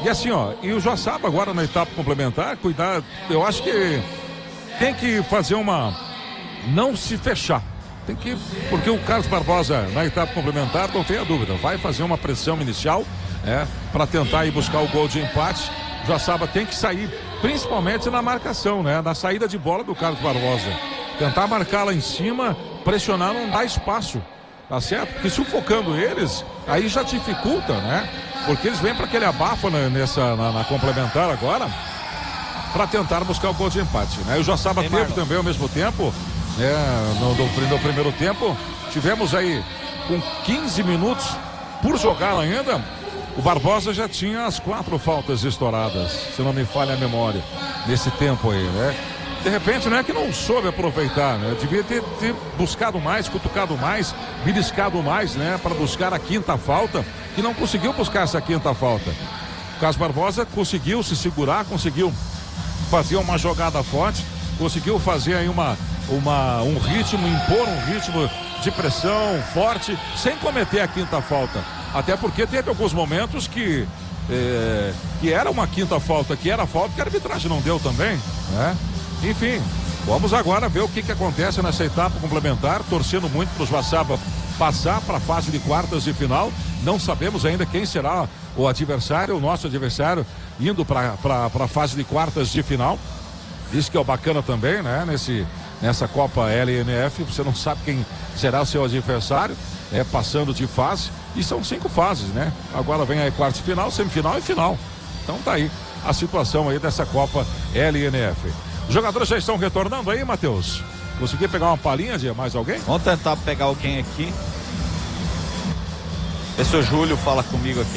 E assim, ó, e o Joaçaba agora na etapa complementar, cuidar, eu acho que tem que fazer não se fechar. Tem que, porque o Carlos Barbosa na etapa complementar, não tenha dúvida, vai fazer uma pressão inicial, para tentar ir buscar o gol de empate. O Joaçaba tem que sair, principalmente na marcação, né? Na saída de bola do Carlos Barbosa. Tentar marcar lá em cima, pressionar, não dá espaço, tá certo? Porque sufocando eles, aí já dificulta, né? Porque eles vêm para aquele abafo na complementar agora, para tentar buscar o gol de empate, né? E o Joaçaba teve também ao mesmo tempo, no primeiro tempo, tivemos aí com 15 minutos por jogar ainda, o Barbosa já tinha as 4 faltas estouradas, se não me falha a memória, nesse tempo aí, né? De repente, não é que não soube aproveitar, né? Devia ter buscado mais, cutucado mais, beliscado mais, né? Para buscar a 5ª falta, que não conseguiu buscar essa 5ª falta. O Carlos Barbosa conseguiu se segurar, conseguiu fazer uma jogada forte, conseguiu fazer aí um ritmo, impor um ritmo de pressão forte, sem cometer a 5ª falta. Até porque teve alguns momentos que era uma 5ª falta, que era falta, que a arbitragem não deu também, né? Enfim, vamos agora ver o que acontece nessa etapa complementar, torcendo muito para o Joaçaba passar para a fase de quartas de final. Não sabemos ainda quem será o adversário, o nosso adversário, indo para a fase de quartas de final. Isso que é o bacana também, né? Nessa Copa LNF, você não sabe quem será o seu adversário, passando de fase, e são 5 fases, né? Agora vem aí quartas de final, semifinal e final. Então tá aí a situação aí dessa Copa LNF. Os jogadores já estão retornando aí, Matheus? Consegui pegar uma palhinha de mais alguém? Vamos tentar pegar alguém aqui. Vê se o Júlio fala comigo aqui.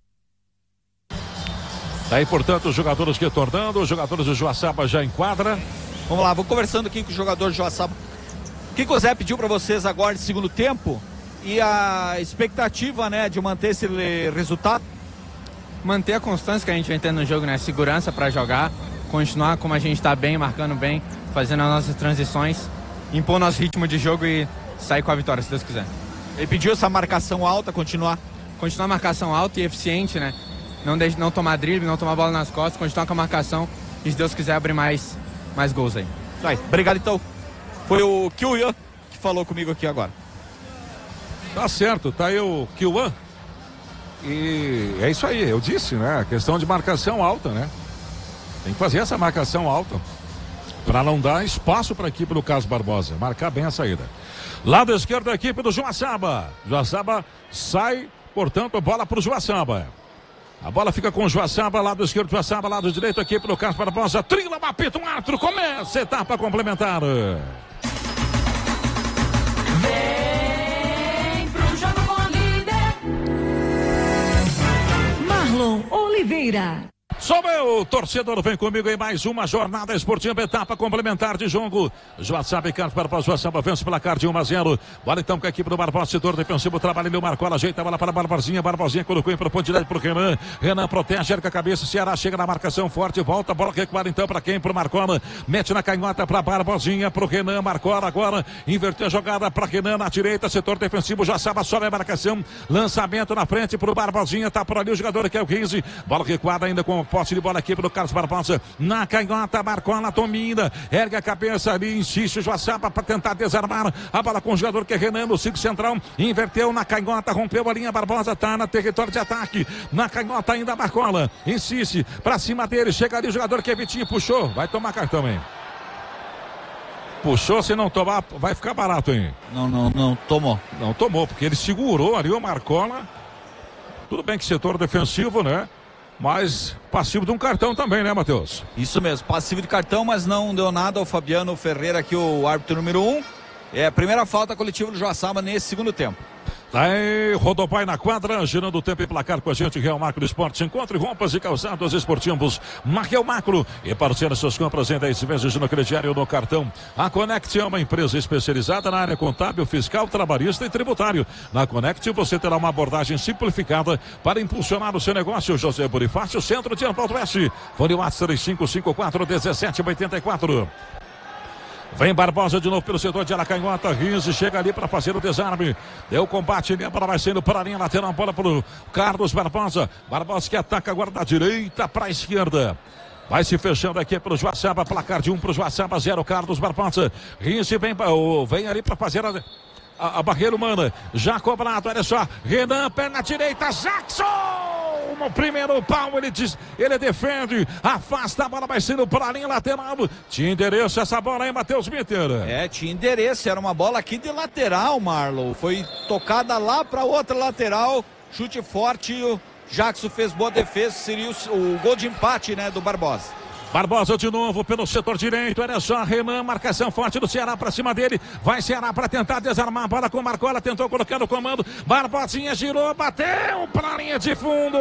Aí, portanto, os jogadores retornando, os jogadores do Joaçaba já em quadra. Vamos lá, vou conversando aqui com o jogador do Joaçaba. O que o Zé pediu para vocês agora de segundo tempo? E a expectativa, né, de manter esse resultado? Manter a constância que a gente vem tendo no jogo, né? Segurança para jogar, continuar como a gente está bem, marcando bem, fazendo as nossas transições, impor nosso ritmo de jogo e sair com a vitória, se Deus quiser. Ele pediu essa marcação alta, continuar a marcação alta e eficiente, né? Não tomar drible, não tomar bola nas costas, continuar com a marcação e, se Deus quiser, abrir mais gols aí. Obrigado, então. Foi o Kiuan que falou comigo aqui agora. Tá certo, tá aí o Kiuan. E é isso aí, eu disse, né? A questão de marcação alta, né? Tem que fazer essa marcação alta para não dar espaço para a equipe do Carlos Barbosa, marcar bem a saída. Lado esquerdo da equipe do Joaçaba. Joaçaba sai, portanto, a bola para o Joaçaba. A bola fica com o Joaçaba, lado esquerdo do Joaçaba, lado direito aqui pelo Carlos Barbosa. Trila, apita um árbitro, começa a etapa complementar. Vem pro jogo com a líder. Marlon Oliveira. Sou meu torcedor, vem comigo em mais uma jornada esportiva, etapa complementar de jogo. Joaçaba e Carlos Barbosa. Joaçaba vence pela placar de 1-0. Bola então com a equipe do Barbosa, setor defensivo, trabalha ele, o Marcola, ajeita a bola para Barbosinha. Barbosinha colocou em profundidade para o Renan. Renan protege, erga a cabeça, Ceará chega na marcação forte, volta, bola recuada então para quem? Para o Marcola, mete na canhota para Barbosinha, para o Renan. Marcola agora, inverteu a jogada para Renan na direita, setor defensivo. Joaçaba sobe a marcação, lançamento na frente para o Barbosinha, tá por ali o jogador que é o 15. Bola recuada ainda com posse de bola aqui pelo Carlos Barbosa, na canhota, Marcola domina, ergue a cabeça ali, insiste o Joaçaba para tentar desarmar a bola com o jogador que é Renan no círculo central, inverteu na canhota, rompeu a linha, Barbosa tá na território de ataque, na canhota ainda Marcola, insiste para cima dele, chega ali o jogador que é Vitinho, puxou, vai tomar cartão, hein? Puxou, se não tomar, vai ficar barato, hein? Não tomou. Não tomou, porque ele segurou ali o Marcola, tudo bem que setor defensivo, né? Mas passivo de um cartão também, né, Matheus? Isso mesmo, passivo de cartão, mas não deu nada ao Fabiano Ferreira, aqui o árbitro número 1. É a primeira falta coletiva do Joaçaba nesse segundo tempo. Aí, Rodopai na quadra, girando o tempo e placar com a gente, Real Macro Esportes. Encontre roupas e calçados esportivos na Real Macro e parceira suas compras em 10 vezes no crediário no cartão. A Conect é uma empresa especializada na área contábil, fiscal, trabalhista e tributário. Na Conect você terá uma abordagem simplificada para impulsionar o seu negócio. José Bonifácio, Centro de Alto Oeste. Fone WhatsApp 3554-1784. Vem Barbosa de novo pelo setor de Aracanhota. Rizzi chega ali para fazer o desarme. Deu combate ali, a bola vai saindo para a linha lateral. Bola para o Carlos Barbosa. Barbosa que ataca agora da direita para a esquerda. Vai se fechando aqui para o Joaçaba. Placar de 1 para o Joaçaba, 0 Carlos Barbosa. Rizzi vem ali para fazer a barreira humana. Já cobrado, olha só. Renan, perna direita. Jackson! No primeiro pau, ele defende. Afasta a bola, vai sendo para a linha lateral. Tinha endereço essa bola aí, Matheus Mitter. Tinha endereço. Era uma bola aqui de lateral, Marlon. Foi tocada lá para outra lateral. Chute forte. O Jackson fez boa defesa. Seria o gol de empate, né, do Barbosa. Barbosa de novo pelo setor direito, olha só, Renan, marcação forte do Ceará pra cima dele, vai Ceará pra tentar desarmar a bola com o Marcola, tentou colocar no comando, Barbosinha girou, bateu pra linha de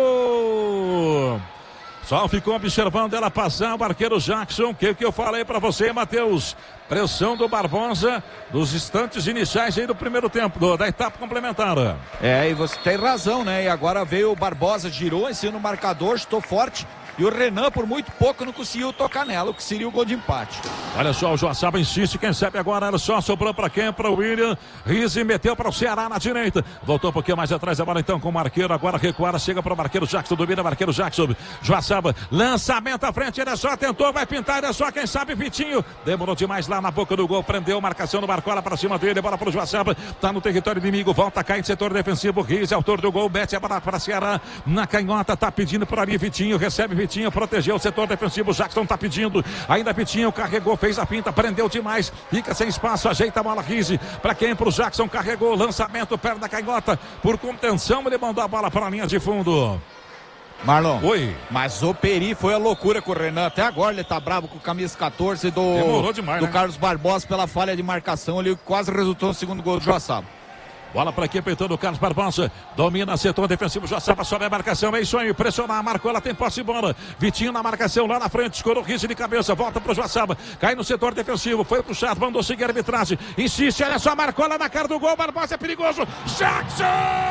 fundo. Só ficou observando ela passar o arqueiro Jackson. O que eu falei pra você, Matheus? Pressão do Barbosa dos instantes iniciais aí do primeiro tempo, da etapa complementar. E você tem razão, né? E agora veio o Barbosa, girou em cima do marcador, chutou forte. E o Renan, por muito pouco, não conseguiu tocar nela, o que seria o gol de empate. Olha só, o Joaçaba insiste, quem sabe agora, olha só, sobrou para quem? Para o William. Rizzi meteu para o Ceará na direita. Voltou um pouquinho mais atrás da bola então com o Marqueiro, agora recuada, chega para o Marqueiro Jackson, domina o Marqueiro Jackson. Joaçaba, lançamento à frente, olha só, tentou, vai pintar, olha só, quem sabe Vitinho. Demorou demais lá na boca do gol, prendeu, marcação do Marcola para cima dele, bola para o Joaçaba, tá no território inimigo, volta, cai em setor defensivo, Rizzi, autor do gol, mete a bola para Ceará, na canhota, tá pedindo por ali, Vitinho, recebe Vitinho, protegeu o setor defensivo, Jackson tá pedindo, ainda Vitinho carregou, fez a pinta, prendeu demais, fica sem espaço, ajeita a bola, Rizzi, para quem? Pro Jackson, carregou, lançamento, perna da canhota, por contenção ele mandou a bola para a linha de fundo. Marlon, oi. Mas o Peri foi a loucura com o Renan, até agora ele tá bravo com o camisa 14 demorou demais, do né? Carlos Barbosa pela falha de marcação, ele quase resultou no segundo gol do Joaçaba. Bola para aqui, peitando o Carlos Barbosa. Domina setor defensivo. Joaçaba sobe a marcação. É isso aí. Pressionar. Marcou. Ela tem posse de bola. Vitinho na marcação lá na frente. Escorou Rizzi de cabeça. Volta pro Joaçaba. Cai no setor defensivo. Foi pro chato. Mandou seguir a arbitragem. Insiste. Olha só. Marcou lá na cara do gol. Barbosa é perigoso. Jackson!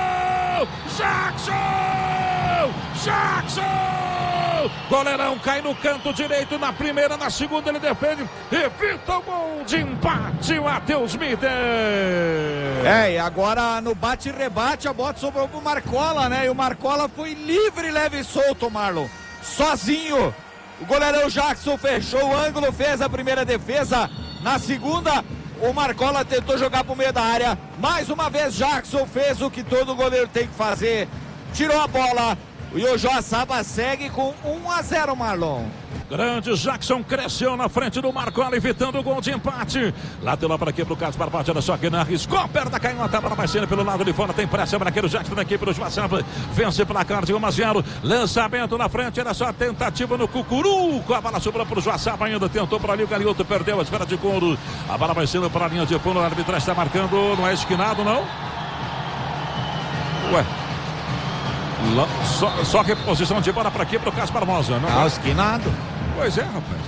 Jackson! Jackson! Goleirão cai no canto direito. Na primeira, na segunda ele defende. Evita o gol de empate. Matheus Mitter. E agora no bate e rebate a bola sobrou pro Marcola, né? E o Marcola foi livre, leve e solto, Marlon. Sozinho. O goleirão Jackson fechou o ângulo, fez a primeira defesa. Na segunda, o Marcola tentou jogar pro meio da área. Mais uma vez, Jackson fez o que todo goleiro tem que fazer. Tirou a bola. E o Joaçaba segue com 1-0, Marlon. Grande Jackson cresceu na frente do Marcola, evitando o gol de empate. Lateral para aqui pro Carlos Barbosa, olha só que não arriscou, perda canhota, bola vai sendo pelo lado de fora, tem pressa para aquele Jackson aqui pro Joaçaba, vence placar de 1-0, lançamento na frente, olha só, tentativa no Cucuruco, a bola sobrou pro Joaçaba ainda, tentou para ali, o Galioto perdeu a esfera de couro, a bola vai sendo para a linha de fundo, o árbitro está marcando, não é esquinado não? Ué. Só reposição de bola para aqui pro Carlos Barbosa, não? Esquinado. Pois é, rapaz.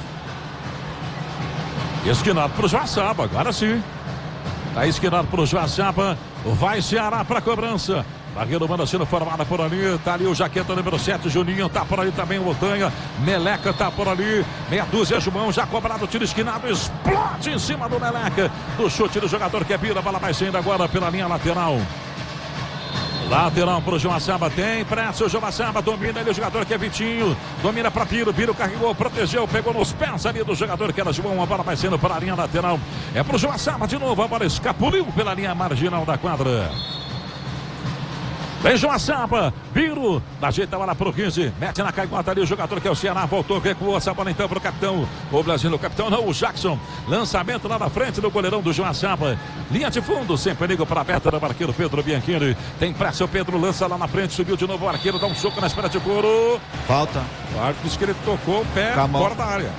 Esquinado pro Joaçaba, agora sim. Tá esquinado pro Joaçaba. Vai Ceará pra cobrança. Barreiro manda sendo formada por ali. Tá ali o jaqueta número 7, Juninho. Tá por ali também o Montanha. Meleca tá por ali. Meia dúzia, João. Já cobrado o tiro esquinado. Explode em cima do Meleca. Do chute do jogador que é Bira. A bola vai saindo agora pela linha lateral. Lateral pro Joaçaba, tem pressa, o Joaçaba domina ali o jogador que é Vitinho, domina para Piro, Piro carregou, protegeu, pegou nos pés ali do jogador que era João, a bola vai sendo para a linha lateral, é pro Joaçaba de novo, a bola escapuliu pela linha marginal da quadra. Vem Joaçaba, Piro, ajeita a bola pro 15, mete na caigota ali o jogador que é o Ceará, voltou, recuou essa bola então pro capitão, o Brasil, o capitão não, o Jackson, lançamento lá na frente do goleirão do Joaçaba, linha de fundo, sem perigo para a meta do arqueiro Pedro Bianchini, tem pressa, o Pedro lança lá na frente, subiu de novo o arqueiro, dá um soco na espera de couro. Falta. O árbitro disse que ele tocou o pé fora da área.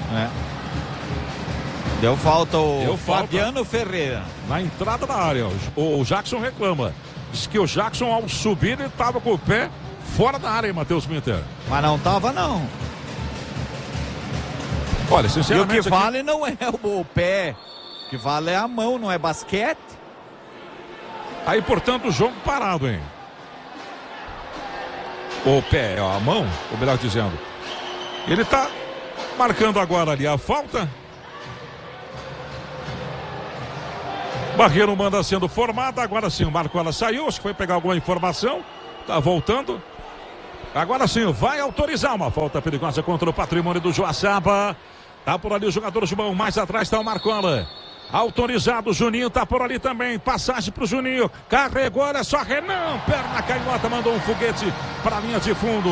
Deu falta o falta. Fabiano Ferreira. Na entrada da área, o Jackson reclama. Diz que o Jackson, ao subir, ele estava com o pé fora da área, hein, Matheus Mitter? Mas não estava, não. Olha, sinceramente... E o que vale não é o pé. O que vale é a mão, não é basquete. Aí, portanto, o jogo parado, hein? O pé, a mão, ou melhor dizendo. Ele está marcando agora ali a falta. Barreiro manda sendo formada, agora sim o Marcola saiu, acho que foi pegar alguma informação, tá voltando. Agora sim, vai autorizar uma falta perigosa contra o patrimônio do Joaçaba. Tá por ali o jogador João, mais atrás tá o Marcola. Autorizado, o Juninho tá por ali também. Passagem pro Juninho. Carregou, olha só, Renan. Perna canhota, mandou um foguete pra linha de fundo.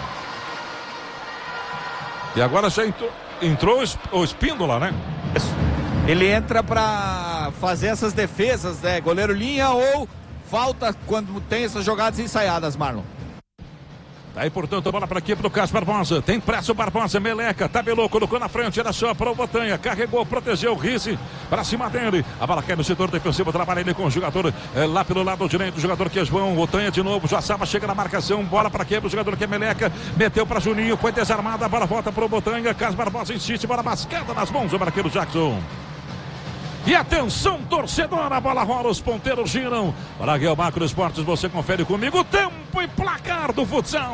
E agora já entrou o Espíndola, né? Ele entra pra fazer essas defesas, né? Goleiro linha ou falta quando tem essas jogadas ensaiadas, Marlon. Aí, portanto, a bola para aqui pro Carlos Barbosa. Tem pressa o Barbosa, Meleca, tabelou, colocou na frente, era só para o Botanha. Carregou, protegeu o Risse para cima dele. A bola cai no setor defensivo, trabalha ele com o jogador lá pelo lado direito, o jogador que é João. Botanha de novo, Joaçaba chega na marcação. Bola para aqui pro jogador que é Meleca. Meteu para Juninho, foi desarmada. A bola volta para o Botanha. Carlos Barbosa insiste, bola bascada nas mãos do arqueiro Jackson. E atenção, torcedor, a bola rola, os ponteiros giram. Para Guel Macro Esportes, você confere comigo o tempo e placar do futsal.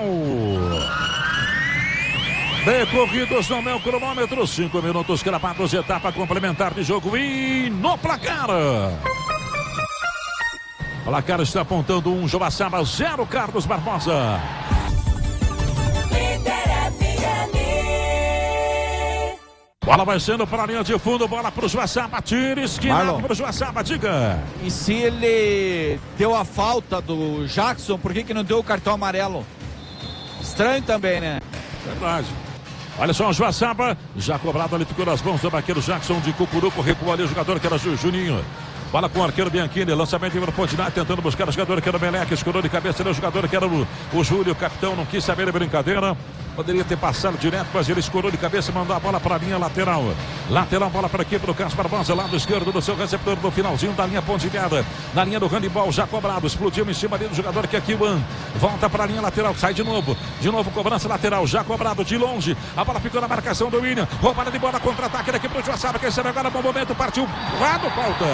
Decorridos no meu cronômetro, 5 minutos cravados, etapa complementar de jogo e no placar. O placar está apontando um Joaçaba 0, Carlos Barbosa. Bola vai sendo para a linha de fundo, bola para o Joaçaba, tira esquina para o Joaçaba, diga. E se ele deu a falta do Jackson, por que não deu o cartão amarelo? Estranho também, né? Verdade. Olha só o Joaçaba, já cobrado ali, ficou nas mãos do arqueiro Jackson de Cucuruco, recuou ali o jogador que era Juninho. Bola com o arqueiro Bianchini, lançamento em profundidade, tentando buscar o jogador que era o Meleca, escorou de cabeça, ele é o jogador que era o Júlio, o capitão, não quis saber a brincadeira. Poderia ter passado direto, mas ele escorou de cabeça e mandou a bola para a linha lateral. Lateral, bola para aqui para o Carlos Barbosa, lado esquerdo do seu receptor, no finalzinho da linha pontilhada. Na linha do handebol, já cobrado, explodiu em cima ali do jogador que é Kiwan. Volta para a linha lateral, sai de novo cobrança lateral, já cobrado de longe. A bola ficou na marcação do William. Roubada de bola, contra-ataque daqui para o Joaçaba, que recebe agora, bom momento, partiu, lado, falta.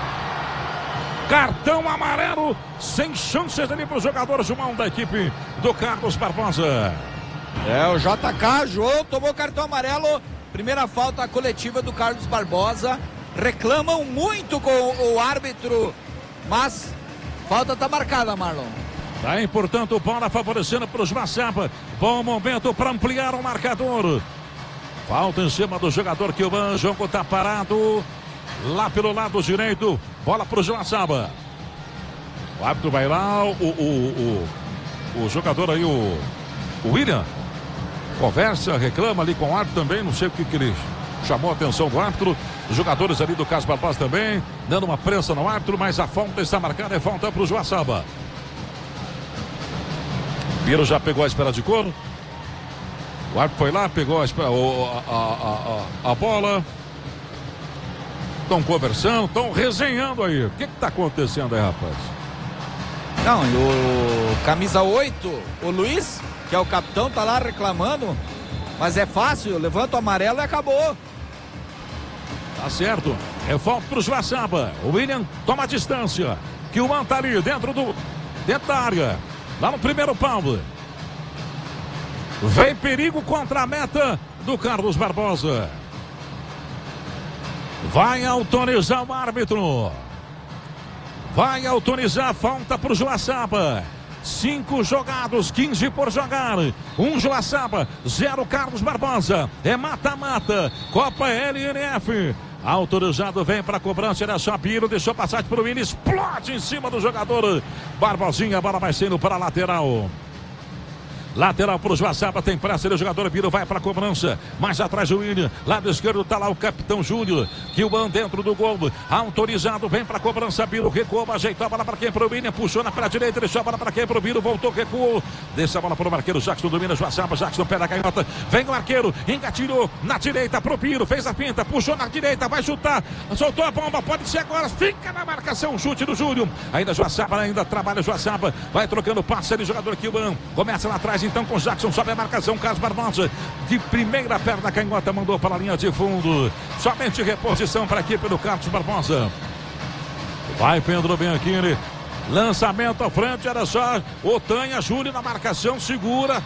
Cartão amarelo, sem chances ali para o jogador João da equipe do Carlos Barbosa. O JK, João, tomou cartão amarelo. Primeira falta coletiva do Carlos Barbosa. Reclamam muito com o árbitro, mas falta está marcada, Marlon. Tá aí, portanto, bola favorecendo para o Joaçaba. Bom momento para ampliar o marcador. Falta em cima do jogador que o jogo está parado. Lá pelo lado direito, bola para o Joaçaba. O árbitro vai lá, o jogador aí, o William, conversa, reclama ali com o árbitro também, não sei o que ele chamou a atenção do árbitro. Os jogadores ali do Carlos Barbosa também, dando uma prensa no árbitro, mas a falta está marcada, é falta para o Joaçaba. Piro já pegou a espera de couro. O árbitro foi lá, pegou a bola. Estão conversando, estão resenhando aí. O que está acontecendo aí, rapaz? Não, e o camisa 8, o Luiz, que é o capitão, tá lá reclamando. Mas é fácil, levanta o amarelo e acabou. Tá certo. É falta pro Joaçaba. O William toma a distância. Que o tá ali dentro da área. Lá no primeiro pau. Vem perigo contra a meta do Carlos Barbosa. Vai autorizar o árbitro. Vai autorizar a falta para o Joaçaba. 5 jogados, 15 por jogar. 1 Joaçaba, 0 Carlos Barbosa. É mata-mata. Copa LNF. Autorizado, vem para a cobrança. Era só Piro, deixou passar para o Willian. Explode em cima do jogador Barbosinha. A bola vai saindo para a lateral. Lateral para o Joaçaba, tem pressa, ele, o jogador Biro vai para a cobrança, mais atrás o William, lado esquerdo está lá o capitão Júnior, Kilban dentro do gol, autorizado, vem para a cobrança, Biro recuou, ajeitou a bola para quem? Para o William, puxou na para a direita, deixou a bola para quem? Para o Biro, voltou, recuou, deixa a bola para o arqueiro Jackson, domina Joaçaba, Jackson pé da canhota, vem o arqueiro, engatilhou na direita para o Biro, fez a pinta, puxou na direita, vai chutar, soltou a bomba, pode ser agora, fica na marcação, chute do Júnior, ainda Joaçaba, ainda trabalha Joaçaba, vai trocando passe ali, jogador Kilban, começa lá atrás, então com Jackson, sobe a marcação, Carlos Barbosa de primeira perna canhota, mandou para a linha de fundo, somente reposição para a equipe do Carlos Barbosa. Vai Pedro Bianchini, lançamento à frente, era só Botanha, Júlio na marcação, segura,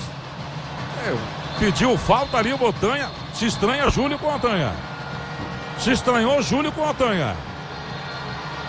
pediu falta ali o Botanha, se estranha Júlio com Botanha, se estranhou Júlio com Botanha.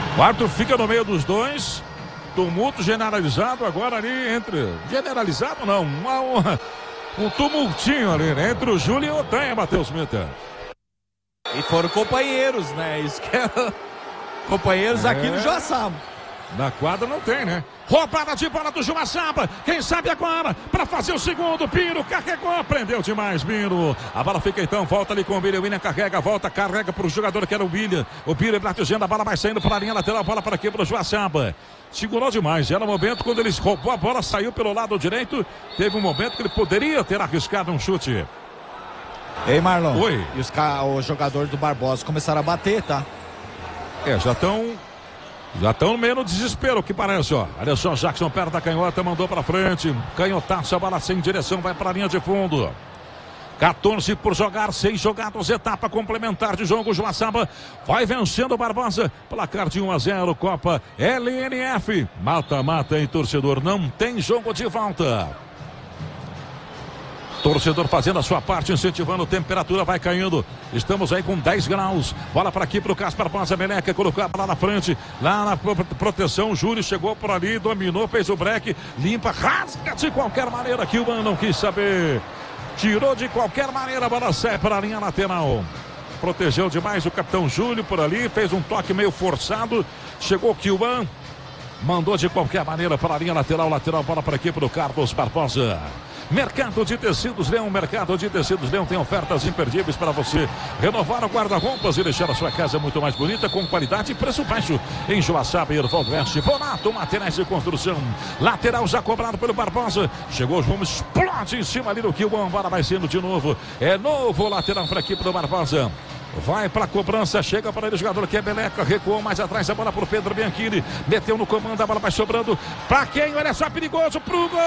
O árbitro fica no meio dos dois. Tumulto generalizado agora ali entre... Generalizado não, um tumultinho ali, né? Entre o Júlio e o Otanha, Matheus Mitter. E foram companheiros, né? Isso que é... Companheiros aqui no Joaçaba. Na quadra não tem, né? Roubada de bola do Joaçaba. Quem sabe agora para fazer o segundo. Biro carregou, prendeu demais, Biro. A bola fica então, volta ali com o William. William carrega, volta, carrega para o jogador que era o William. O Biro bratejando, a bola vai saindo para a linha lateral, bola para aqui para o Joaçaba. Segurou demais, era o momento quando eles roubou a bola, saiu pelo lado direito. Teve um momento que ele poderia ter arriscado um chute. Ei, Marlon. Oi. E os jogadores do Barbosa começaram a bater, tá? Já estão meio no desespero, que parece, ó. Olha só, Jackson perto da canhota, mandou pra frente. Canhotaço, a bola sem direção, vai pra linha de fundo. 14 por jogar, 6 jogados, etapa complementar de jogo. Joaçaba vai vencendo o Barbosa. Placar de 1-0, Copa LNF. Mata-mata, hein, torcedor? Não tem jogo de volta. Torcedor fazendo a sua parte, incentivando, temperatura vai caindo. Estamos aí com 10 graus. Bola para aqui para o Cássio Barbosa. Meleca colocou a bola na frente. Lá na proteção, Júlio chegou por ali, dominou, fez o break. Limpa, rasga de qualquer maneira. Que o Mano não quis saber. Tirou de qualquer maneira, a bola sai para a linha lateral. Protegeu demais o capitão Júlio por ali. Fez um toque meio forçado. Chegou Kilman. Mandou de qualquer maneira para a linha lateral. Lateral, bola para aqui para o Carlos Barbosa. Mercado de Tecidos Leão. Mercado de Tecidos Leão tem ofertas imperdíveis para você renovar o guarda-roupas e deixar a sua casa muito mais bonita, com qualidade e preço baixo. Em Joaçaba e Erval do Oeste. Bonato Materiais de Construção. Lateral já cobrado pelo Barbosa. Chegou o João, explode em cima ali do Kilman. Bola vai sendo de novo. É novo lateral para aqui para o Barbosa. Vai para a cobrança, chega para ele o jogador que é Beleca, recuou mais atrás, a bola para o Pedro Bianchini, meteu no comando, a bola vai sobrando para quem? Olha só, perigoso pro gol!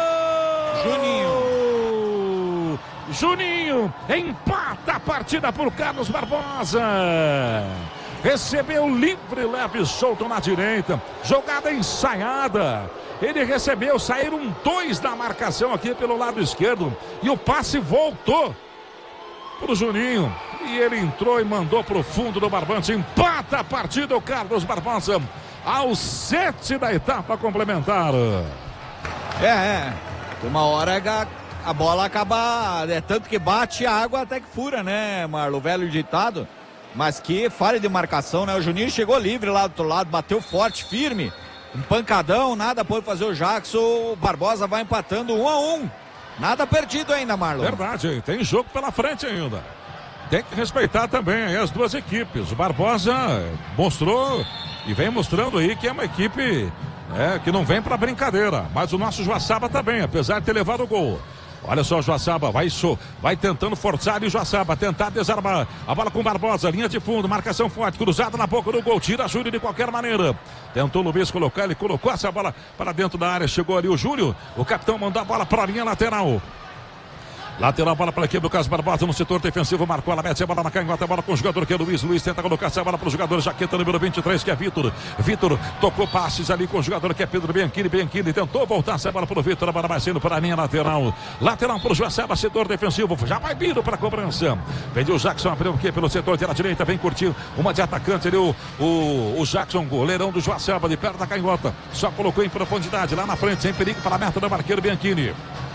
Juninho empata a partida por Carlos Barbosa. Recebeu livre, leve e solto na direita, jogada ensaiada. Ele recebeu, saíram 2 da marcação aqui pelo lado esquerdo e o passe voltou pro Juninho. E ele entrou e mandou pro fundo do barbante. Empata a partida o Carlos Barbosa aos 7 da etapa complementar. Uma hora a bola acaba, tanto que bate a água até que fura, né, Marlon? O velho ditado. Mas que falha de marcação, né? O Juninho chegou livre lá do outro lado, bateu forte, firme. Um pancadão, nada pôde fazer o Jackson. O Barbosa vai empatando 1-1. Nada perdido ainda, Marlon. Verdade, tem jogo pela frente ainda. Tem que respeitar também aí as duas equipes. O Barbosa mostrou e vem mostrando aí que é uma equipe que não vem para brincadeira. Mas o nosso Joaçaba também, apesar de ter levado o gol. Olha só, o Joaçaba vai tentando forçar ali o Joaçaba, tentar desarmar a bola com o Barbosa, linha de fundo, marcação forte, cruzada na boca do gol, tira a Júlio de qualquer maneira. Tentou o Luiz colocar, ele colocou essa bola para dentro da área, chegou ali o Júlio, o capitão mandou a bola para a linha lateral. Lateral, bola para a equipe do Carlos Barbosa no setor defensivo, marcou, ela mete a bola na canhota, a bola com o jogador que é o Luiz. Luiz tenta colocar essa bola para o jogador, jaqueta número 23, que é Vitor. Vitor tocou passes ali com o jogador que é Pedro Bianchini. Bianchini tentou voltar essa bola para o Vitor, a bola vai saindo para a linha lateral. Lateral para o Joaçaba, setor defensivo, já vai vindo para a cobrança. Vendeu o Jackson, abriu aqui pelo setor de direita, vem curtir uma de atacante ali, o Jackson, goleirão do Joaçaba, de perto da canhota. Só colocou em profundidade, lá na frente, sem perigo para a meta do marqueiro Bianchini.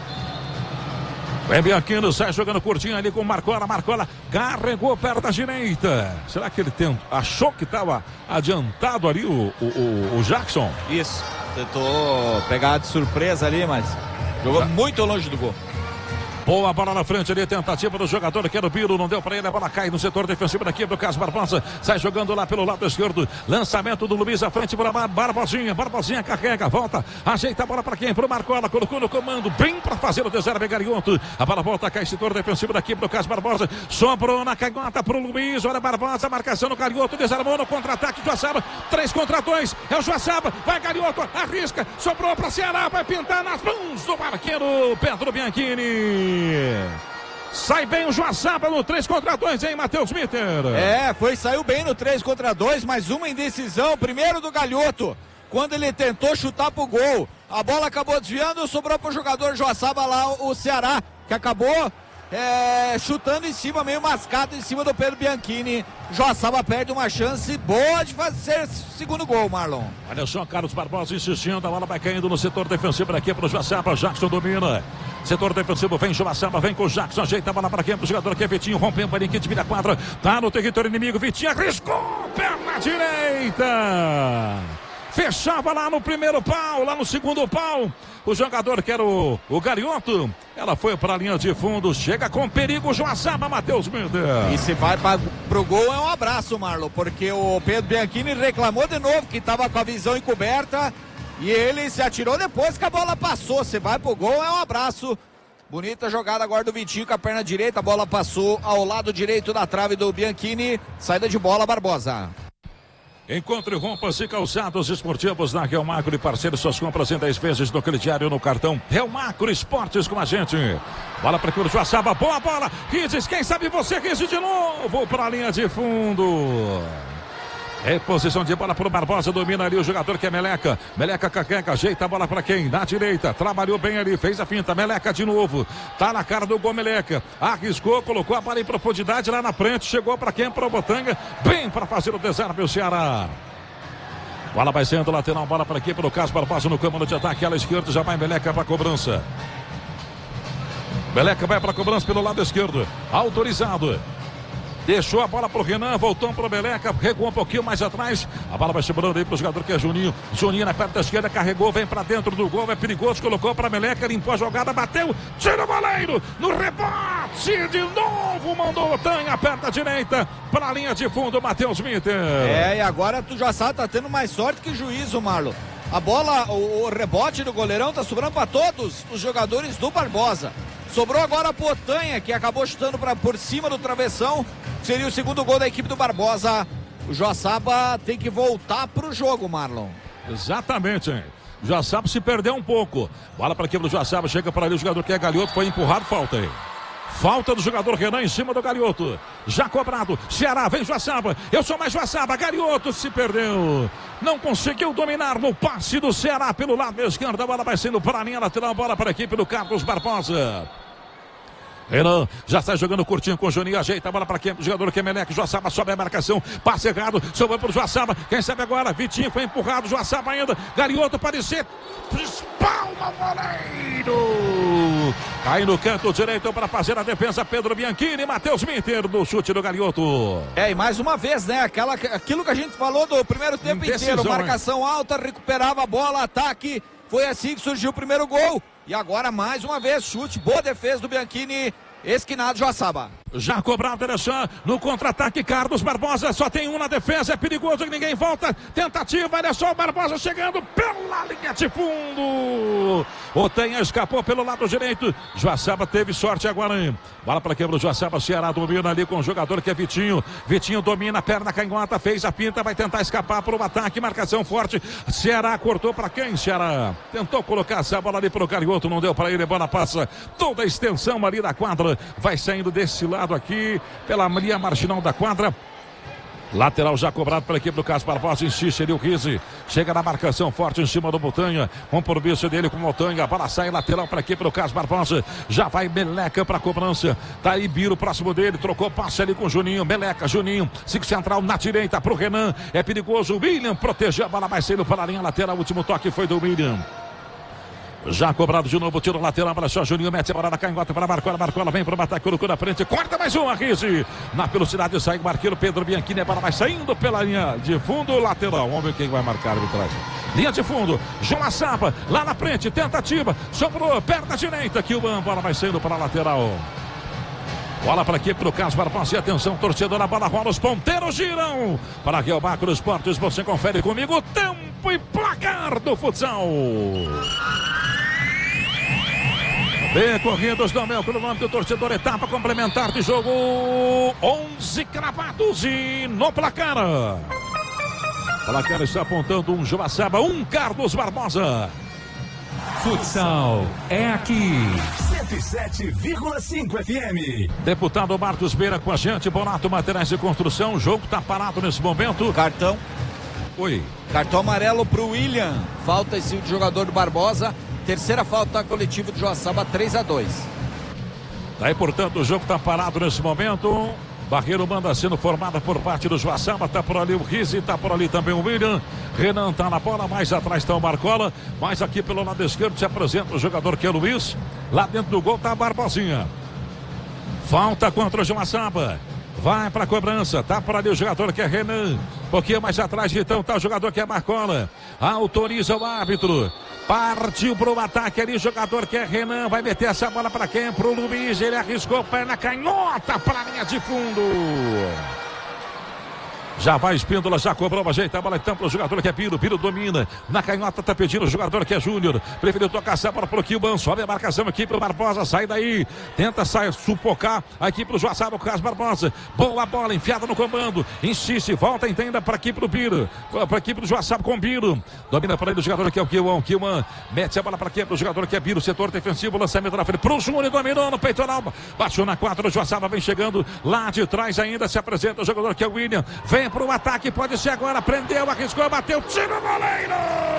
Vem Bianchini, sai jogando curtinho ali com o Marcola. Marcola carregou perto da direita. Será que ele achou que estava adiantado ali o Jackson? Isso, tentou pegar de surpresa ali, mas jogou muito longe do gol. Boa bola na frente ali, tentativa do jogador que era o Biro, não deu para ele, a bola cai no setor defensivo daqui do Carlos Barbosa, sai jogando lá pelo lado esquerdo, lançamento do Luiz à frente para Barbosinha carrega, volta, ajeita a bola para quem? Para o Marcola, colocou no comando, bem para fazer o desarme Garioto, a bola volta, cai setor defensivo daqui do Carlos Barbosa, sobrou na canhota para o Luiz, olha Barbosa, marcação no Garioto, desarmou no contra-ataque, Joaçaba, 3 contra 2, é o Joaçaba, vai Garioto, arrisca, sobrou para Ceará, vai pintar nas mãos do marqueiro Pedro Bianchini. Sai bem o Joaçaba no 3 contra 2, hein, Matheus Mitter? Saiu bem no 3 contra 2, mas uma indecisão, primeiro do Galhoto, quando ele tentou chutar pro gol, a bola acabou desviando, sobrou pro jogador Joaçaba lá, o Ceará, que acabou chutando em cima, meio mascado em cima do Pedro Bianchini. Joaçaba perde uma chance boa de fazer segundo gol, Marlon. Olha só, Carlos Barbosa insistindo, a bola vai caindo no setor defensivo aqui para o Joaçaba. Jackson domina. Setor defensivo, vem Joaçaba, vem com o Jackson, ajeita a bola para quem? Para o jogador que é Vitinho, rompendo para Niquite, vira a quadra, tá no território inimigo, Vitinho arriscou, perna direita. Fechava lá no primeiro pau, lá no segundo pau. O jogador que era o Garioto, ela foi para a linha de fundo, chega com perigo, Joaçaba, Matheus Minder. E se vai pro gol é um abraço, Marlon, porque o Pedro Bianchini reclamou de novo que estava com a visão encoberta e ele se atirou depois que a bola passou. Se vai pro gol é um abraço. Bonita jogada agora do Vitinho com a perna direita, a bola passou ao lado direito da trave do Bianchini, saída de bola, Barbosa. Encontre roupas e calçados esportivos na Real Macro e parceiro suas compras em 10 vezes no crediário no cartão Real Macro Esportes com a gente. Bola para o Joaçaba, boa bola. Rizes, quem sabe você, Rizes de novo para a linha de fundo. Reposição de bola para o Barbosa, domina ali o jogador que é Meleca. Meleca caqueca, ajeita a bola para quem? Na direita, trabalhou bem ali, fez a finta. Meleca de novo, tá na cara do gol Meleca. Arriscou, colocou a bola em profundidade lá na frente, chegou para quem? Para o Botanga, bem para fazer o desarme o Ceará. Bola vai sendo lateral, bola para aqui, para o Carlos Barbosa no campo de ataque, ala esquerda, já vai Meleca para a cobrança. Meleca vai para a cobrança pelo lado esquerdo, autorizado. Deixou a bola pro Renan, voltou pro Meleca, recuou um pouquinho mais atrás. A bola vai sobrando aí pro jogador que é Juninho. Juninho na perna da esquerda, carregou, vem pra dentro do gol, é perigoso, colocou pra Meleca, limpou a jogada, bateu, tira o goleiro, no rebote, de novo, mandou o Tanha, a perna direita, pra linha de fundo, Matheus Mitter. E agora tu já sabe, tá tendo mais sorte que juízo, Marlon. A bola, o rebote do goleirão tá sobrando pra todos os jogadores do Barbosa. Sobrou agora a Potanha, que acabou chutando por cima do travessão. Seria o segundo gol da equipe do Barbosa. O Joaçaba tem que voltar pro jogo, Marlon. Exatamente, hein? Joaçaba se perdeu um pouco. Bola para a equipe do Joaçaba, chega para ali o jogador que é Galioto, foi empurrado, falta aí. Falta do jogador Renan em cima do Galioto. Já cobrado. Ceará, vem Joaçaba. Eu sou mais Joaçaba. Galioto se perdeu. Não conseguiu dominar no passe do Ceará pelo lado esquerdo. A bola vai sendo para a linha lateral. Bola para a equipe do Carlos Barbosa. Renan já está jogando curtinho com o Juninho, ajeita a bola para quem? O jogador que é Meleca, Joaçaba sobe a marcação, passe errado, sobrou para o Joaçaba, quem sabe agora, Vitinho foi empurrado, Joaçaba ainda, Garioto parecer, espalma o goleiro, cai no canto direito para fazer a defesa, Pedro Bianchini, Matheus Mitter do chute do Garioto. E mais uma vez, né, aquilo que a gente falou do primeiro tempo inteiro, marcação alta, recuperava a bola, ataque, foi assim que surgiu o primeiro gol. E agora mais uma vez chute, boa defesa do Bianchini, esquinado Joaçaba. Já cobrado Alexandre, no contra-ataque Carlos Barbosa, só tem um na defesa, é perigoso que ninguém volta, tentativa, olha só o Barbosa chegando pela linha de fundo, o Tanha escapou pelo lado direito, Joaçaba teve sorte agora, hein? Bola para quebra do Joaçaba, Ceará domina ali com o jogador que é Vitinho, Vitinho domina, perna canhota, fez a pinta, vai tentar escapar para o ataque, marcação forte, Ceará cortou para quem? Ceará tentou colocar essa bola ali para o Garioto, não deu para ele, a bola passa toda a extensão ali da quadra, vai saindo desse lado aqui, pela linha marginal da quadra. Lateral já cobrado pela equipe do Carlos Barbosa, insiste ali o Rizzi, chega na marcação forte em cima do Botanha, compromisso dele com o Botanha, a bola sai lateral para a equipe do Carlos Barbosa, já vai Meleca para a cobrança, tá aí Biro próximo dele, trocou passe ali com o Juninho, Meleca, Juninho, 5 central na direita para o Renan, é perigoso, o William protegeu, a bola vai saindo para a linha lateral, o último toque foi do William. Já cobrado de novo, tiro lateral, para só Juninho, mete a bola na canhota para Marcola, vem para o ataque, colocou na frente, corta mais uma, Rizzi, na velocidade sai o marqueiro Pedro Bianchini, a bola vai saindo pela linha de fundo, lateral, vamos ver quem vai marcar a arbitragem. Linha de fundo, Joaçaba, lá na frente, tentativa, sobrou, perna direita, que o bola vai saindo para a lateral. Bola para aqui para o Carlos Barbosa, e atenção, torcedor, a bola rola, os ponteiros giram. Para Real Macro Esportes, você confere comigo o tempo e placar do futsal. Decorridos do meu cronômetro, torcedor, etapa complementar de jogo, 11 cravados e no placar. O placar está apontando um Joaçaba, um Carlos Barbosa. Futsal é aqui. 107,5 FM. Deputado Marcos Beira com a gente, Bonato Materiais de Construção, o jogo está parado nesse momento. Cartão. Oi. Cartão amarelo para o William, falta esse jogador do Barbosa. Terceira falta coletiva do Joaçaba, 3-2. Daí, portanto, o jogo está parado nesse momento. Barreiro manda sendo formada por parte do Joaçaba. Tá por ali o Rizzi, tá por ali também o William. Renan tá na bola, mais atrás está o Marcola. Mais aqui pelo lado esquerdo se apresenta o jogador que é o Luiz. Lá dentro do gol tá a Barbosinha. Falta contra o Joaçaba. Vai para a cobrança, tá por ali o jogador que é Renan. Um pouquinho mais atrás, então, tá o jogador que é Marcola. Autoriza o árbitro. Partiu pro ataque ali, o jogador que é Renan. Vai meter essa bola para quem? Pro Luiz. Ele arriscou, perna canhota para a linha de fundo. Já vai Espíndola, já cobrou, ajeita a bola então para o jogador que é Piro. Piro domina. Na canhota tá pedindo o jogador que é Júnior. Preferiu tocar essa bola pro Kilban. Sobe a marcação aqui pro Barbosa. Sai daí. Tenta sair, sufocar aqui pro Joaçaba, o Carlos Barbosa. Boa bola, enfiada no comando. Insiste, volta, entenda para aqui pro Piro. Para aqui pro Joaçaba com Piro. Domina para ele o jogador que é o Kilban. Kilban mete a bola para aqui pro jogador que é Piro. Setor defensivo, lançamento na frente pro Júnior. Dominou no peitoral. Baixou na 4. O Joaçaba vem chegando lá de trás ainda. Se apresenta o jogador que é o William. Vem pro ataque, pode ser agora, prendeu, arriscou, bateu, tira o goleiro!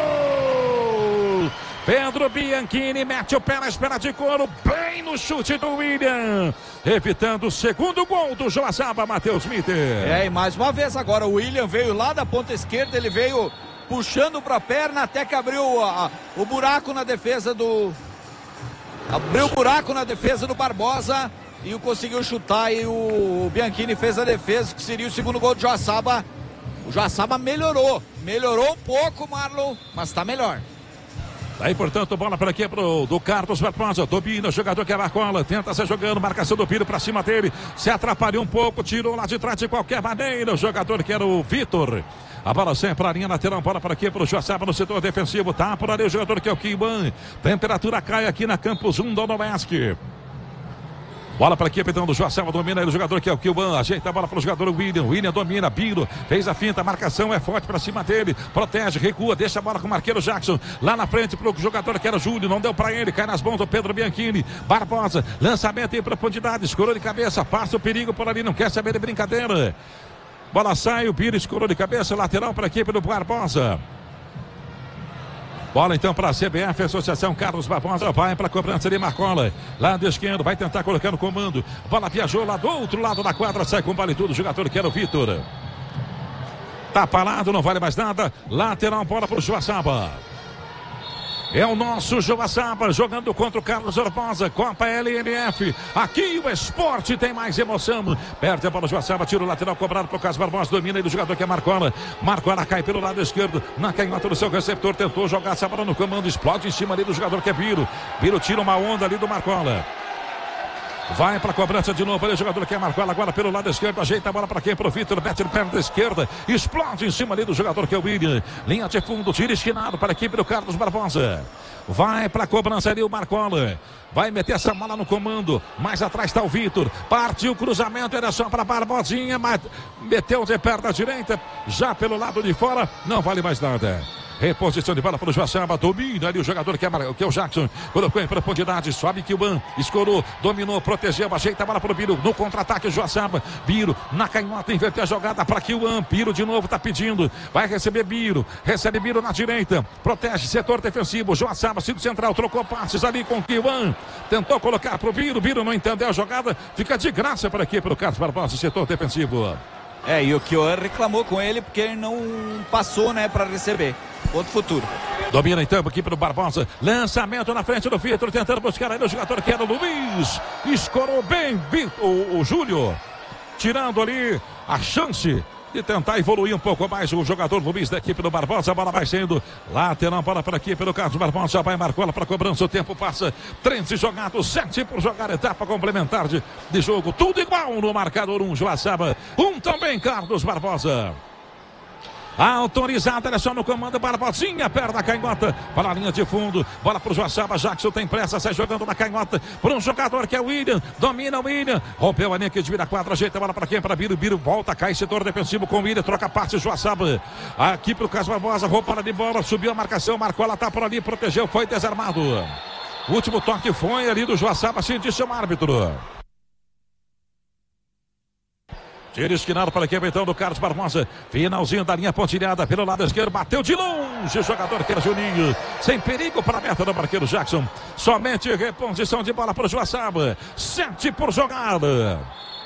Pedro Bianchini mete o pé na espera de couro, bem no chute do William, evitando o segundo gol do Joaçaba, Matheus Mitter. E mais uma vez agora o William veio lá da ponta esquerda, ele veio puxando para a perna até que abriu o buraco na defesa do... Abriu o buraco na defesa do Barbosa e o conseguiu chutar e o Bianchini fez a defesa, que seria o segundo gol do Joaçaba. O Joaçaba melhorou um pouco, Marlon, mas está melhor. Daí, portanto, bola para aqui do Carlos Barbosa. Domina, jogador que é Marcola. Tenta ser jogando, marcação do Piro para cima dele. Se atrapalhou um pouco, tirou lá de trás de qualquer maneira. O jogador que era o Vitor. A bola sempre para a linha lateral, bola para aqui para o Joaçaba no setor defensivo. Tá por ali o jogador que é o Kilban. Temperatura cai aqui na Campus 1 do Noroeste. Bola para a equipe então do Joaçaba, domina aí o jogador que é o Kilban, ajeita a bola para o jogador William. William domina, Biro, fez a finta, a marcação é forte para cima dele, protege, recua, deixa a bola com o marqueiro Jackson. Lá na frente para o jogador que era o Júlio, não deu para ele, cai nas mãos do Pedro Bianchini. Barbosa, lançamento em profundidade, escorou de cabeça, passa o perigo por ali, não quer saber de brincadeira. Bola sai, o Biro escorou de cabeça, lateral para a equipe do Barbosa. Bola então para a CBF, Associação Carlos Barbosa, vai para a cobrança de Marcola. Lado esquerdo, vai tentar colocar no comando. Bola viajou lá do outro lado da quadra, sai com vale tudo, o jogador que era o Vitor. Tá parado, não vale mais nada. Lateral, bola para o Joaçaba. É o nosso Joaçaba jogando contra o Carlos Barbosa, Copa LNF. Aqui o esporte tem mais emoção. Perde a bola, Joaçaba, tira o lateral cobrado para o Carlos Barbosa. Domina aí do jogador que é Marcola. Marcola cai pelo lado esquerdo, na canhota do seu receptor. Tentou jogar essa bola no comando, explode em cima ali do jogador que é Biro. Biro tira uma onda ali do Marcola. Vai para a cobrança de novo, ali o jogador que é Marcola, agora pelo lado esquerdo, ajeita a bola para quem? Para o Vitor, mete no pé da esquerda, explode em cima ali do jogador que é o William. Linha de fundo, tira esquinado para a equipe do Carlos Barbosa. Vai para a cobrança ali o Marcola. Vai meter essa bola no comando. Mais atrás está o Vitor. Partiu o cruzamento, era só para Barbosinha, mas meteu de perna direita, já pelo lado de fora, não vale mais nada. Reposição de bola para o Joaçaba, domina ali o jogador que é o Jackson, colocou em profundidade, sobe Kilban, escorou, dominou, protegeu, ajeita a bola para o Biro, no contra-ataque o Joaçaba, Biro na canhota, inverteu a jogada para Kilban, Biro de novo está pedindo, vai receber Biro, recebe Biro na direita, protege, setor defensivo, Joaçaba, círculo central, trocou passes ali com Kilban, tentou colocar para o Biro, Biro não entendeu a jogada, fica de graça para aqui, para o Carlos Barbosa, setor defensivo. E o Kioan reclamou com ele porque ele não passou, né, para receber. Outro futuro. Domina então aqui para o Barbosa. Lançamento na frente do Vitor, tentando buscar aí o jogador que era o Luiz. Escorou bem o Júlio, tirando ali a chance de tentar evoluir um pouco mais o jogador Luiz da equipe do Barbosa. A bola vai saindo lateral, bola para aqui pelo Carlos Barbosa, já vai Marcola para cobrança, o tempo passa, 13 jogados, 7 por jogar, etapa complementar de jogo, tudo igual no marcador, Joaçaba, também Carlos Barbosa. Autorizada, olha só no comando, Barbosinha, perna canhota, para a linha de fundo, bola para o Joaçaba, Jackson tem pressa, sai jogando na canhota, para um jogador que é o William, domina o William, rompeu a linha que desvira a quadra, ajeita a bola para quem? Para Biro, Biro volta, cai setor defensivo com o William, troca passe, Joaçaba, aqui para o Carlos Barbosa, roubada de bola, subiu a marcação, Marcola tá por ali, protegeu, foi desarmado. O último toque foi ali do Joaçaba, assim disse o árbitro. Tiro esquinado para a equipe então do Carlos Barbosa. Finalzinho da linha pontilhada pelo lado esquerdo. Bateu de longe o jogador que era Juninho. Sem perigo para a meta do barqueiro Jackson. Somente reposição de bola para o Joaçaba. 7 por jogada.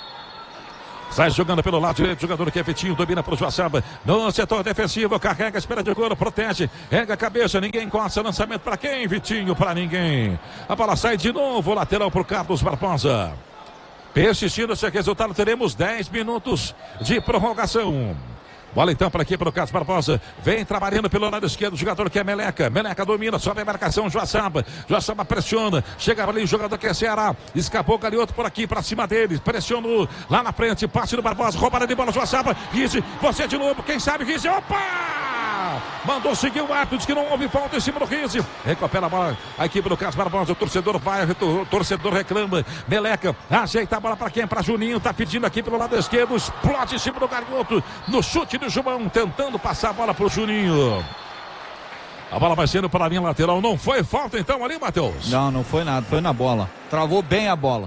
Sai jogando pelo lado direito, jogador que é Vitinho, domina para o Joaçaba. No setor defensivo, carrega, espera de couro, protege. Rega a cabeça, ninguém encosta. Lançamento para quem? Vitinho para ninguém. A bola sai de novo, lateral para o Carlos Barbosa. Persistindo esse resultado, teremos 10 minutos de prorrogação. Bola então para aqui para o Carlos Barbosa. Vem trabalhando pelo lado esquerdo. O jogador que é Meleca. Meleca domina, sobe a marcação. Joaçaba. Joaçaba pressiona. Chega ali o jogador que é Ceará. Escapou o Galioto por aqui para cima dele. Pressionou lá na frente. Passe do Barbosa. Roubada de bola. Joaçaba. Rizzi. Você de novo. Quem sabe Rizzi. Opa! Mandou seguir o árbitro. Diz que não houve falta em cima do Rizzi. Recupera a bola. A equipe do Carlos Barbosa. O torcedor vai. O torcedor reclama. Meleca. Ajeita a bola para quem? Para Juninho. Tá pedindo aqui pelo lado esquerdo. Explode em cima do Galioto. No chute do João, tentando passar a bola pro Juninho. A bola vai sendo para a linha lateral. Não foi falta então ali, Matheus? Não foi nada, foi na bola. Travou bem a bola.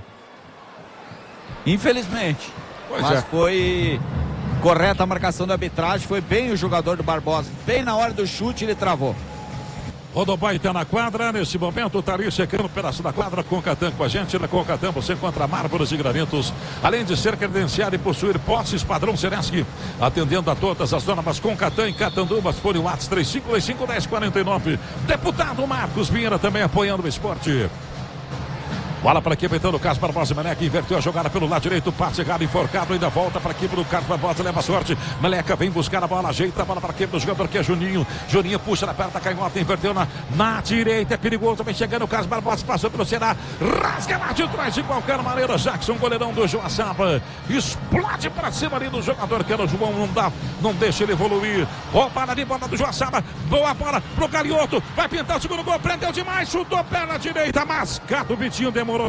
Infelizmente. Mas foi correta a marcação da arbitragem. Foi bem o jogador do Barbosa. Bem na hora do chute ele travou. Rodobai está na quadra, nesse momento está ali checando um pedaço da quadra. Concatan com a gente, na Concatan você encontra mármores e granitos, além de ser credenciado e possuir posses padrão Seresc, atendendo a todas as normas. Concatan em Catanduvas, fone WhatsApp 3525-1049. Deputado Marcos Vieira também apoiando o esporte. Bola para a equipe então do Carlos Barbosa. Meleca inverteu a jogada pelo lado direito. Passe errado, enforcado. Ainda volta para a equipe do Carlos Barbosa. Leva sorte. Meleca vem buscar a bola. Ajeita a bola para a equipe do jogador que é Juninho. Juninho puxa na perna da canhota. Inverteu na direita. É perigoso. Vem chegando o Carlos Barbosa. Passou pelo Ceará. Rasga lá de trás de qualquer maneira. Jackson, goleirão do Joaçaba. Explode para cima ali do jogador que era o João. Não deixa ele evoluir. Roubada de bola do Joaçaba. Boa bola pro Galioto. Vai pintar o segundo gol. Prendeu demais. Chutou perna direita. Mascado o Vitinho. Demorou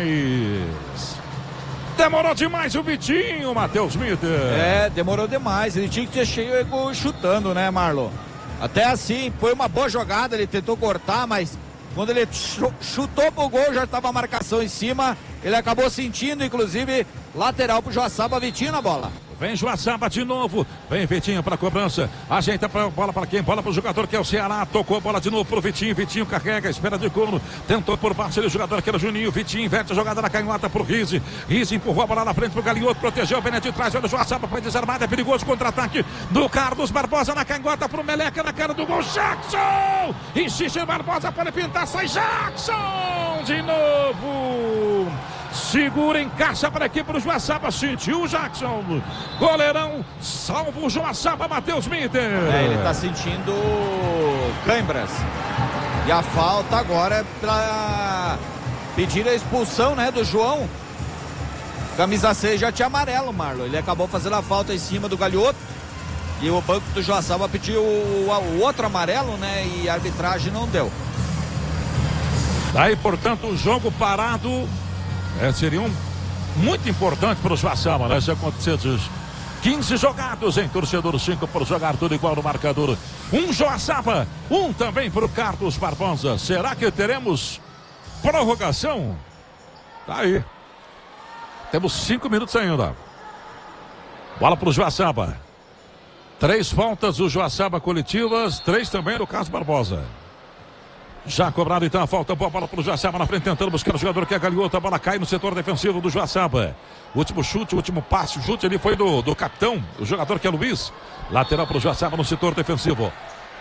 demais o Vitinho, Matheus Mitter. Demorou demais. Ele tinha que ter chego chutando, né, Marlon? Até assim, foi uma boa jogada. Ele tentou cortar, mas quando ele chutou pro gol, já estava a marcação em cima. Ele acabou sentindo, inclusive, lateral pro Joaçaba. Vitinho na bola. Vem Joaçaba de novo. Vem Vitinho para a cobrança. Ajeita a bola para quem? Bola para o jogador que é o Ceará. Tocou a bola de novo para o Vitinho. Vitinho carrega, espera de corno. Tentou por baixo o jogador que era o Juninho. Vitinho inverte a jogada na canhota para o Rizzi. Rizzi empurrou a bola na frente para o Galioto. Protegeu, vem de trás. Olha o Joaçaba, foi desarmado. É perigoso contra-ataque do Carlos Barbosa na canhota para o Meleca na cara do gol. Jackson! Insiste Barbosa, pode pintar. Sai Jackson de novo. Segura, encaixa para a equipe do Joaçaba. Sentiu o Jackson. Goleirão, salva o Joaçaba, Matheus Mitter. Ele está sentindo câimbras. E a falta agora é para pedir a expulsão, né, do João. Camisa 6 já tinha amarelo, Marlon. Ele acabou fazendo a falta em cima do Galioto. E o banco do Joaçaba pediu o outro amarelo, né? E a arbitragem não deu. Daí, portanto, o jogo parado. Seria muito importante para o Joaçaba, né? Se acontecesse 15 jogados em torcedor, 5 por jogar, tudo igual no marcador. Um Joaçaba, um também para o Carlos Barbosa. Será que teremos prorrogação? Tá aí. Temos 5 minutos ainda. Bola para o Joaçaba. 3 faltas do Joaçaba coletivas, 3 também do Carlos Barbosa. Já cobrado então a falta, boa bola para o Joaçaba na frente, tentando buscar o jogador que é Galioto. A bola cai no setor defensivo do Joaçaba. O último chute, o último passe, o chute ali foi do capitão, o jogador que é Luiz. Lateral para o Joaçaba no setor defensivo.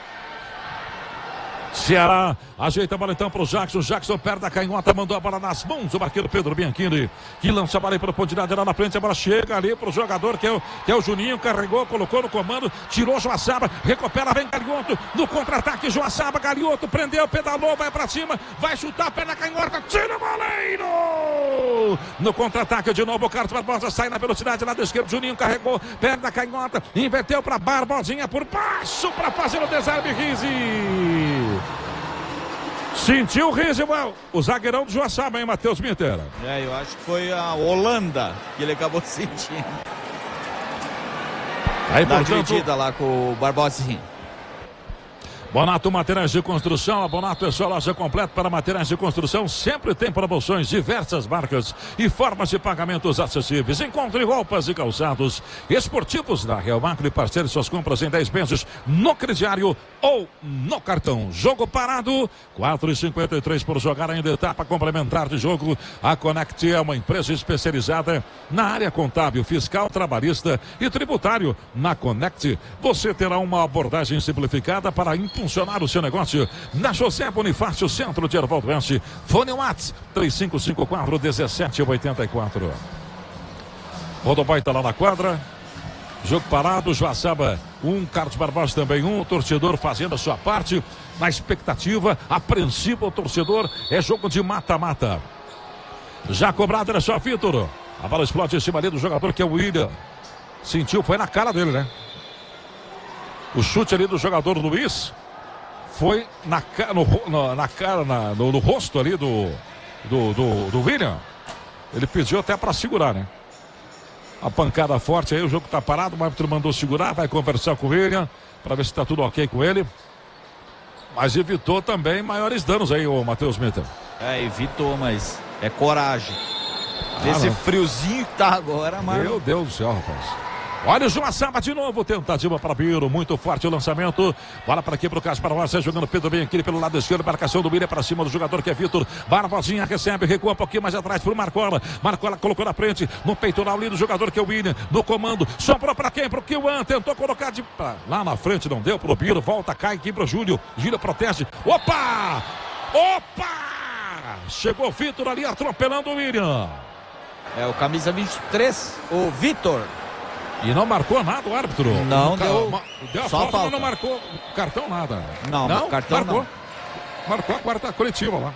Ceará ajeita a bola então para o Jackson. Jackson perde a canhota, mandou a bola nas mãos do marqueiro Pedro Bianchini, que lança a bola aí para a profundidade lá na frente. A bola chega ali para o jogador que é o Juninho. Carregou, colocou no comando, tirou Joaçaba, recupera, vem Galioto no contra-ataque. Joaçaba, Galioto prendeu, pedalou, vai para cima, vai chutar, pé na canhota, tira o goleiro no contra-ataque de novo. O Carlos Barbosa sai na velocidade lá da esquerda. Juninho carregou, perde a canhota, inverteu para Barbosinha por baixo para fazer o desarme. Rizzi sentiu o Rizzi, o zagueirão do Joaçaba, hein, Matheus Mitter? Eu acho que foi a Holanda que ele acabou sentindo. Aí, na portanto, dividida lá com o Barbosinha. Bonato Materiais de Construção, a Bonato é sua loja completa para materiais de construção, sempre tem promoções, diversas marcas e formas de pagamentos acessíveis. Encontre roupas e calçados esportivos da Real Macro e parceire suas compras em 10 vezes no crediário ou no cartão. Jogo parado, 4,53 por jogar ainda, etapa complementar de jogo. A Connect é uma empresa especializada na área contábil, fiscal, trabalhista e tributário. Na Connect, você terá uma abordagem simplificada para funcionar o seu negócio na José Bonifácio, centro de Ervaldo Oeste. Fone WhatsApp 3554-1784. Rodoboy está lá na quadra. Jogo parado, Joaçaba 1, Carlos Barbosa também 1. O torcedor fazendo a sua parte. Na expectativa, apreensivo o torcedor. É jogo de mata-mata. Já cobrado, era só Vitor. A bola explode em cima ali do jogador que é o William. Sentiu, foi na cara dele, né? O chute ali do jogador Luiz foi no rosto ali do William. Ele pediu até para segurar, né? A pancada forte aí, o jogo tá parado, o árbitro mandou segurar, vai conversar com o William para ver se tá tudo ok com ele. Mas evitou também maiores danos aí, o Matheus Mitter. Evitou, mas é coragem. Esse friozinho que tá agora, mano. Meu Deus do céu, rapaz. Olha o Joaçaba de novo, tentativa para Biro, muito forte o lançamento, bola para aqui para o Carlos Barbosa, jogando Pedro bem aqui pelo lado esquerdo, marcação do William para cima do jogador que é Vitor, Barbosinha recebe, recua um pouquinho mais atrás para o Marcola colocou na frente, no peitoral ali do jogador que é o William, no comando, sobrou para quem? Para o Kiwan, tentou colocar lá na frente, não deu para o Biro, volta, cai aqui para o Júlio protege, opa! Chegou o Vitor ali atropelando o William. É o camisa 23, o Vitor. E não marcou nada o árbitro. Não, deu a só falta, mas não marcou cartão nada. Não, cartão marcou. não. Marcou a quarta coletiva lá.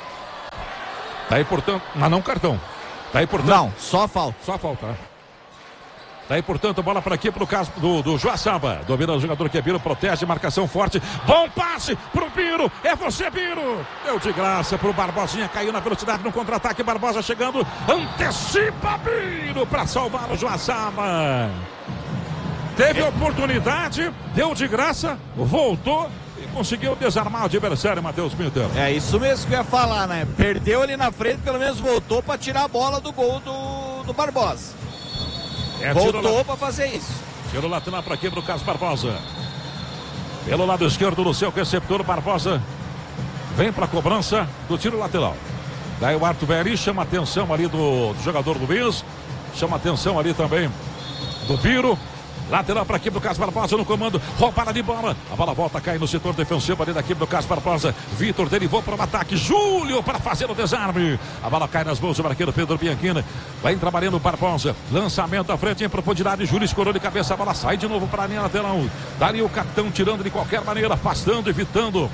Tá aí, portanto, mas não cartão. Tá aí, portanto. Não, só falta. Só falta. Tá aí, portanto, bola para aqui pro caso do Joaçaba. Domina o jogador que é Biro, protege, marcação forte. Bom passe pro Biro. É você, Biro. Deu de graça pro Barbosinha, caiu na velocidade no contra-ataque. Barbosa chegando, antecipa Biro para salvar o Joaçaba. Teve oportunidade, deu de graça, voltou e conseguiu desarmar o adversário, Matheus Mitter. É isso mesmo que eu ia falar, né? Perdeu ali na frente, pelo menos voltou para tirar a bola do gol do Barbosa. Voltou para fazer isso. Tiro lateral para aqui para o Carlos Barbosa. Pelo lado esquerdo do seu receptor, Barbosa vem para a cobrança do tiro lateral. Daí o Arthur Veri chama a atenção ali do jogador do Luiz. Chama a atenção ali também do Biro. Lateral para aqui do Carlos Barbosa no comando, roubada de bola, a bola volta a cair no setor defensivo ali da equipe do Carlos Barbosa. Vitor derivou para o ataque, Júlio para fazer o desarme, a bola cai nas mãos do marqueiro Pedro Bianchini, vai trabalhando o Barbosa, lançamento à frente em profundidade, Júlio escorou de cabeça, a bola sai de novo para a linha lateral, dali o capitão tirando de qualquer maneira, afastando, evitando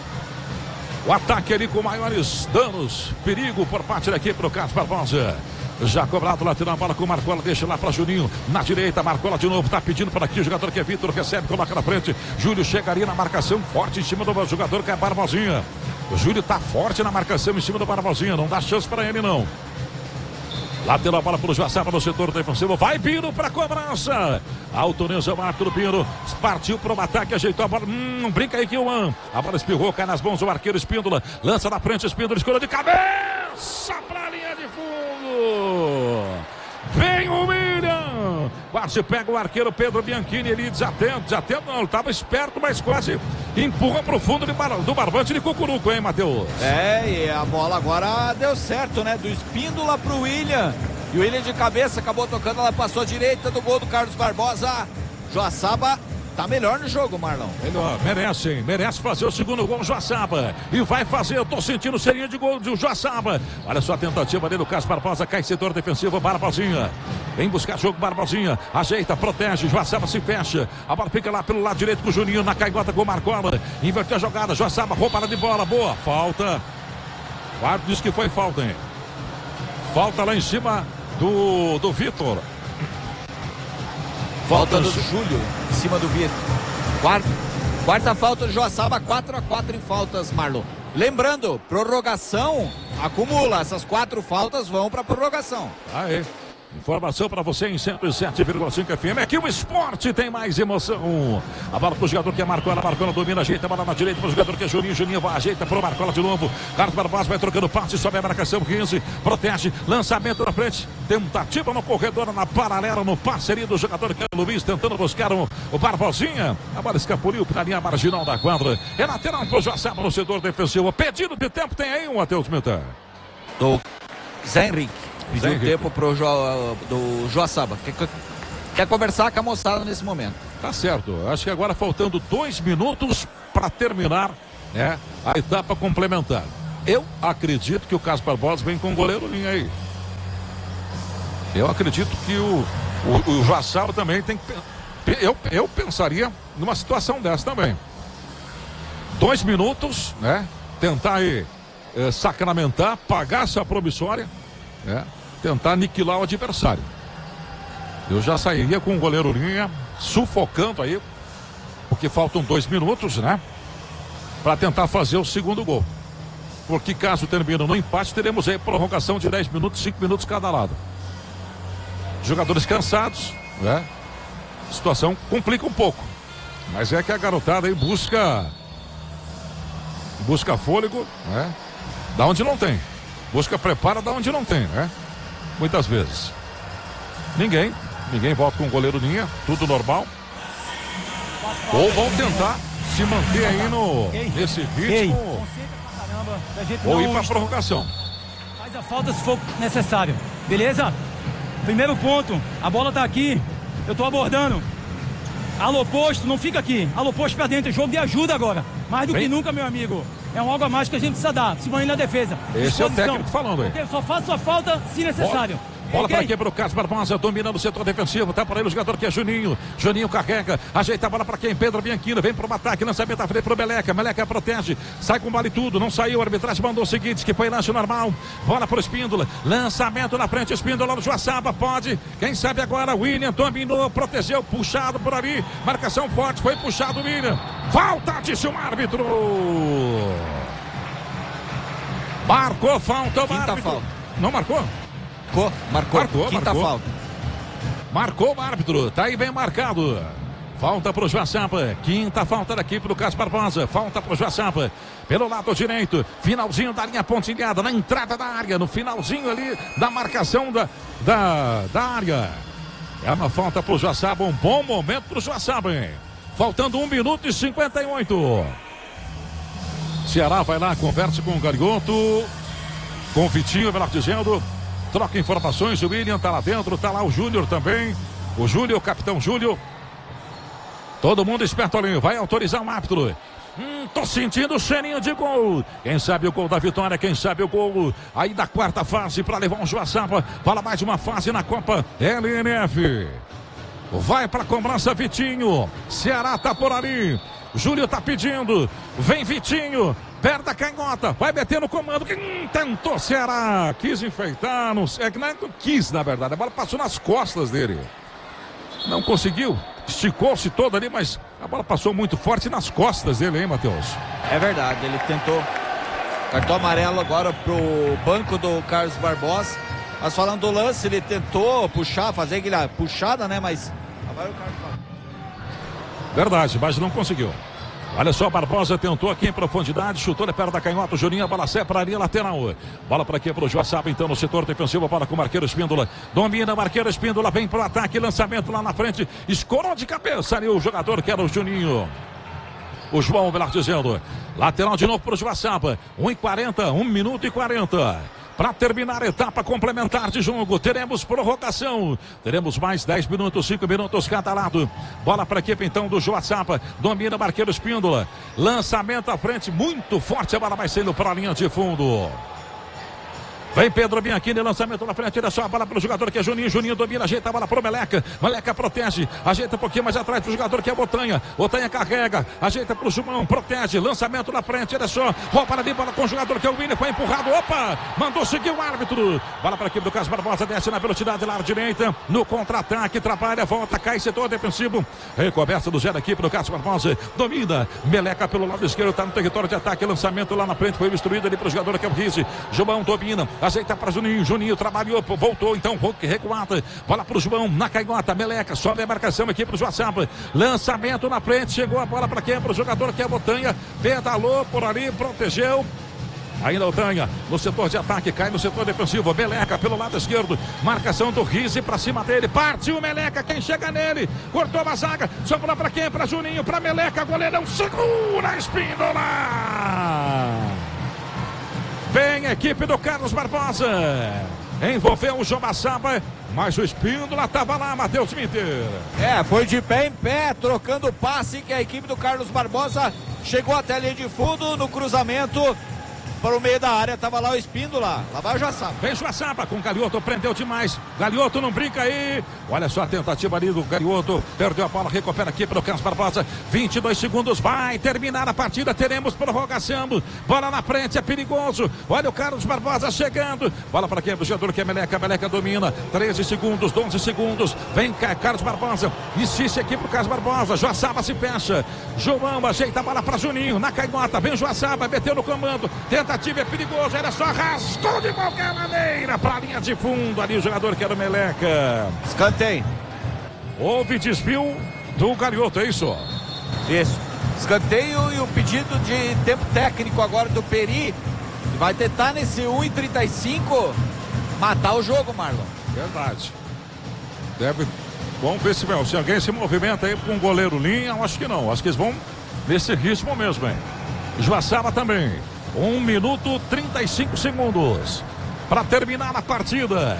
o ataque ali com maiores danos, perigo por parte da equipe do Carlos Barbosa. Já cobrado, lateral, a bola com o Marcola, deixa lá para Juninho, na direita, Marcola de novo, tá pedindo para aqui, o jogador que é Vitor, recebe, coloca na frente, Júlio chega ali na marcação, forte em cima do jogador que é Barbosinha, o Júlio tá forte na marcação em cima do Barbosinha, não dá chance para ele não. Lateral, a bola para o Joaçaba no setor defensivo, vai Biro para cobrança, autoriza o árbitro Biro, partiu para o ataque, ajeitou a bola, brinca aí que o a bola espirrou, cai nas mãos do arqueiro Espíndola, lança na frente, Espíndola escolheu de cabeça para a linha de fundo. Vem o William, quase pega o arqueiro Pedro Bianchini, ele desatento não, ele estava esperto, mas quase empurra para o fundo do barbante de Cucuruco, hein, Matheus? E a bola agora deu certo, né, do Espíndola pro William, e o William de cabeça acabou tocando, ela passou à direita do gol do Carlos Barbosa. Joaçaba tá melhor no jogo, Marlon. Melhor, merece fazer o segundo gol, Joaçaba. E vai fazer, eu tô sentindo serinha de gol do Joaçaba. Olha só a tentativa ali do Carlos Barbosa, cai setor defensivo, Barbosinha. Vem buscar jogo, Barbosinha. Ajeita, protege, Joaçaba se fecha. A bola fica lá pelo lado direito com o Juninho, na caigota com o Marcola. Inverteu a jogada, Joaçaba, roubada de bola, boa, falta. O árbitro disse que foi falta, hein? Falta lá em cima do Vitor. Falta do Júlio em cima do Vitor. Quarta falta do Joaçaba, 4-4 em faltas, Marlon. Lembrando, prorrogação acumula. Essas 4 faltas vão para prorrogação. Aí. Informação para você em 107,5 FM. Aqui o esporte tem mais emoção. A bola pro jogador que é Marcola. Marcola domina, ajeita a bola na direita pro jogador que é Juninho. Juninho vai, ajeita pro Marcola de novo. Carlos Barbosa vai trocando passe, sobe a marcação 15. Protege, lançamento na frente. Tentativa no corredor, na paralela, no parceria do jogador que é o Luiz, tentando buscar o Barbosinha. A bola escapuliu para a linha marginal da quadra. É lateral pro Joaçaba no setor defensivo. Pedido de tempo tem aí, Matheus Mita. Do Zé Henrique. Pediu tempo pro do Joaçaba. Quer conversar com a moçada nesse momento. Tá certo. Acho que agora faltando 2 minutos para terminar, né, a etapa complementar. Eu acredito que o Carlos Barbosa vem com o goleiro linha aí. Eu acredito que o Joaçaba também tem que... Eu pensaria numa situação dessa também. 2 minutos, né? Tentar aí sacramentar, pagar essa promissória, né? Tentar aniquilar o adversário. Eu já sairia com o goleiro linha, sufocando aí, porque faltam 2 minutos, né? Para tentar fazer o segundo gol. Porque caso termine no empate, teremos aí prorrogação de 10 minutos, 5 minutos cada lado. Jogadores cansados, né? A situação complica um pouco. Mas é que a garotada aí busca fôlego, né? Da onde não tem. Busca preparo da onde não tem, né? Muitas vezes. Ninguém volta com o goleiro linha, tudo normal. Ou vão tentar se manter aí nesse ritmo. Ou ir para a prorrogação. Faz a falta se for necessário, beleza? Primeiro ponto, a bola tá aqui, eu tô abordando. Alô posto, não fica aqui. Alô posto pra dentro, jogo de ajuda agora. Mais do que nunca, meu amigo. É um algo a mais que a gente precisa dar, se banir na defesa. Esse é o técnico falando aí. Porque só faço a falta se necessário. Bola para aqui para o Carlos Barbosa, dominando o setor defensivo, tá por aí o jogador que é Juninho. Juninho carrega, ajeita a bola para quem? Pedro Bianchino, vem para o ataque, lançamento à frente para o Meleca. Meleca protege, sai com bola e tudo, não saiu, a arbitragem mandou o seguinte, que foi lanche normal. Bola para o Espíndola, lançamento na frente, Espíndola no Joaçaba, pode, quem sabe agora, William dominou, protegeu, puxado por ali, marcação forte, foi puxado o William. Falta, disse o árbitro. Marcou falta o árbitro. Falta. Não marcou? Marcou. Quinta falta. Marcou o árbitro, tá aí bem marcado. Falta pro Joaçaba, quinta falta daqui pro Carlos Barbosa. Falta pro Joaçaba, pelo lado direito, finalzinho da linha pontilhada, na entrada da área, no finalzinho ali da marcação da área. É uma falta pro Joaçaba, um bom momento pro Joaçaba, hein? Faltando 1 minuto e 58. Ceará vai lá, conversa com o Garoto, com o Vitinho, melhor dizendo. Troca informações, o William tá lá dentro, tá lá o Júnior também. O Júlio, o capitão Júlio. Todo mundo esperto ali, vai autorizar o árbitro. Tô sentindo o cheirinho de gol. Quem sabe o gol da vitória, quem sabe o gol aí da quarta fase para levar um Joaçaba para mais uma fase na Copa LNF. Vai para cobrança Vitinho. Ceará tá por ali. Júlio tá pedindo. Vem Vitinho. Perto da canhota, vai meter no comando. Tentou Ceará, quis enfeitar, não sei, é que não quis, na verdade. A bola passou nas costas dele. Não conseguiu, esticou-se todo ali, mas a bola passou muito forte nas costas dele, hein, Matheus? É verdade, ele tentou. Cartão amarelo agora pro banco do Carlos Barbosa. Mas falando do lance, ele tentou puxar, fazer aquela puxada, né? Mas agora o Carlos... Verdade, mas não conseguiu. Olha só, Barbosa tentou aqui em profundidade, chutou na perna da canhota, o Juninho, a bola sai para a linha lateral. Bola para aqui para o Joaçaba, então no setor defensivo, bola com o Marqueiro Espíndola. Domina, Marqueiro Espíndola, vem para o ataque, lançamento lá na frente, escorou de cabeça ali o jogador que era o Juninho. O João, melhor dizendo. Lateral de novo para o Joaçaba, 1:40, 1 minuto e 40. Para terminar a etapa complementar de jogo, teremos prorrogação. Teremos mais 10 minutos, 5 minutos cada lado. Bola para a equipe então do Joaçaba. Domina Marqueiro Espíndola. Lançamento à frente, muito forte. A bola vai saindo para a linha de fundo. Vem Pedro Bianchini, lançamento na frente, olha só a bola para o jogador que é Juninho. Juninho domina, ajeita a bola para o Meleca. Meleca protege, ajeita um pouquinho mais atrás para o jogador que é Botanha. Botanha carrega, ajeita para o Jumão, protege, lançamento na frente, olha só. Rouba ali, bola com o jogador que é o William, foi empurrado, opa, mandou seguir o árbitro. Bola para a equipe do Carlos Barbosa, desce na velocidade, lado direita, no contra-ataque, trabalha, volta, cai, setor defensivo. Recoberta do Zé da equipe do Carlos Barbosa, domina, Meleca pelo lado esquerdo, está no território de ataque, lançamento lá na frente, foi destruído ali para o jogador que é o Rizzi. Jumão domina, ajeita para Juninho. Juninho trabalhou, voltou então, recuada. Bola pro João, na canhota, Meleca, sobe a marcação aqui pro Joaçaba. Lançamento na frente, chegou a bola para quem? Pro jogador que é Botanha. Pedalou por ali, protegeu. Ainda o Tanha, no setor de ataque, cai no setor defensivo. Meleca pelo lado esquerdo. Marcação do Rizzi pra cima dele. Partiu o Meleca, quem chega nele? Cortou a zaga. Sobrou pra quem? Pra Juninho, pra Meleca. Goleirão segura a Espíndola. Vem a equipe do Carlos Barbosa. Envolveu o Joaçaba, mas o Espíndola tava lá, Matheus Minter. Foi de pé em pé, trocando o passe que a equipe do Carlos Barbosa chegou até a linha de fundo no cruzamento. Para o meio da área, tava lá o Espíndola. Lá vai o Joaçaba. Vem Joaçaba com o Galioto, prendeu demais. Galioto não brinca aí. Olha só a tentativa ali do Galioto. Perdeu a bola, recupera aqui pelo Carlos Barbosa. 22 segundos, vai terminar a partida. Teremos prorrogação. Bola na frente, é perigoso. Olha o Carlos Barbosa chegando. Bola para quem? O jogador que é Meleca. Meleca domina. 13 segundos, 12 segundos. Vem Carlos Barbosa. Insiste aqui pro Carlos Barbosa. Joaçaba se fecha. João ajeita a bola para Juninho. Na canhota, vem Joaçaba, meteu no comando. Tentativa é perigoso, era só rasgou de qualquer maneira para a linha de fundo ali o jogador que era o Meleca. Escanteio. Houve desvio do Galioto, é isso? Isso. Escanteio e o pedido de tempo técnico agora do Peri. Vai tentar nesse 1:35 matar o jogo, Marlon. Verdade. Vamos ver se alguém se movimenta aí com o goleiro linha. Eu acho que não. Acho que eles vão nesse ritmo mesmo, hein? Joaçaba também. 1 minuto 35 segundos para terminar a partida.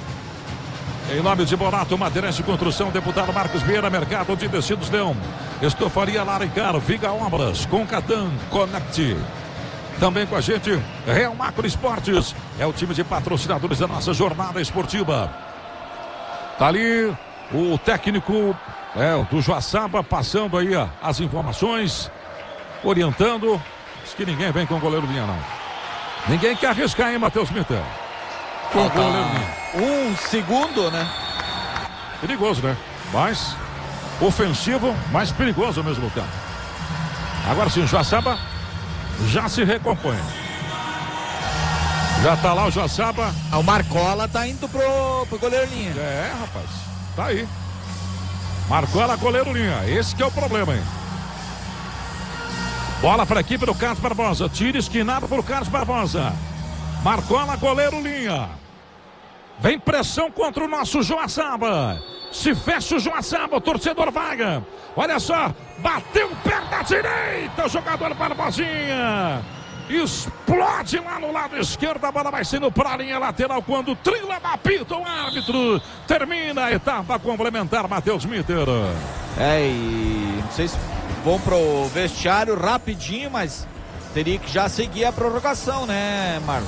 Em nome de Bonato, Materiais de Construção, deputado Marcos Vieira, Mercado de Tecidos Leão, Estofaria Lara e Caro, Viga Obras, Concatan, Connect. Também com a gente, Real Macro Esportes, é o time de patrocinadores da nossa jornada esportiva. Tá ali o técnico do Joaçaba passando aí as informações, orientando. Diz que ninguém vem com o goleiro linha, não. Ninguém quer arriscar, hein, Matheus Minter? Com o goleiro linha. 1 segundo, né? Perigoso, né? Mais ofensivo, mais perigoso ao mesmo tempo. Agora sim, o Joaçaba já se recompõe. Já tá lá o Joaçaba. O Marcola tá indo pro goleiro linha. Rapaz. Tá aí. Marcola, goleiro linha. Esse que é o problema, hein? Bola para a equipe do Carlos Barbosa. Tiro esquinado para o Carlos Barbosa. Marcola, goleiro linha. Vem pressão contra o nosso Joaçaba. Se fecha o Joaçaba, o torcedor vaga. Olha só, bateu o pé da direita, o jogador Barbosinha. Explode lá no lado esquerdo, a bola vai sendo para a linha lateral quando trila, apita o árbitro. Termina a etapa complementar, Matheus Minter. E não sei se vão pro vestiário rapidinho, mas teria que já seguir a prorrogação, né, Marlon?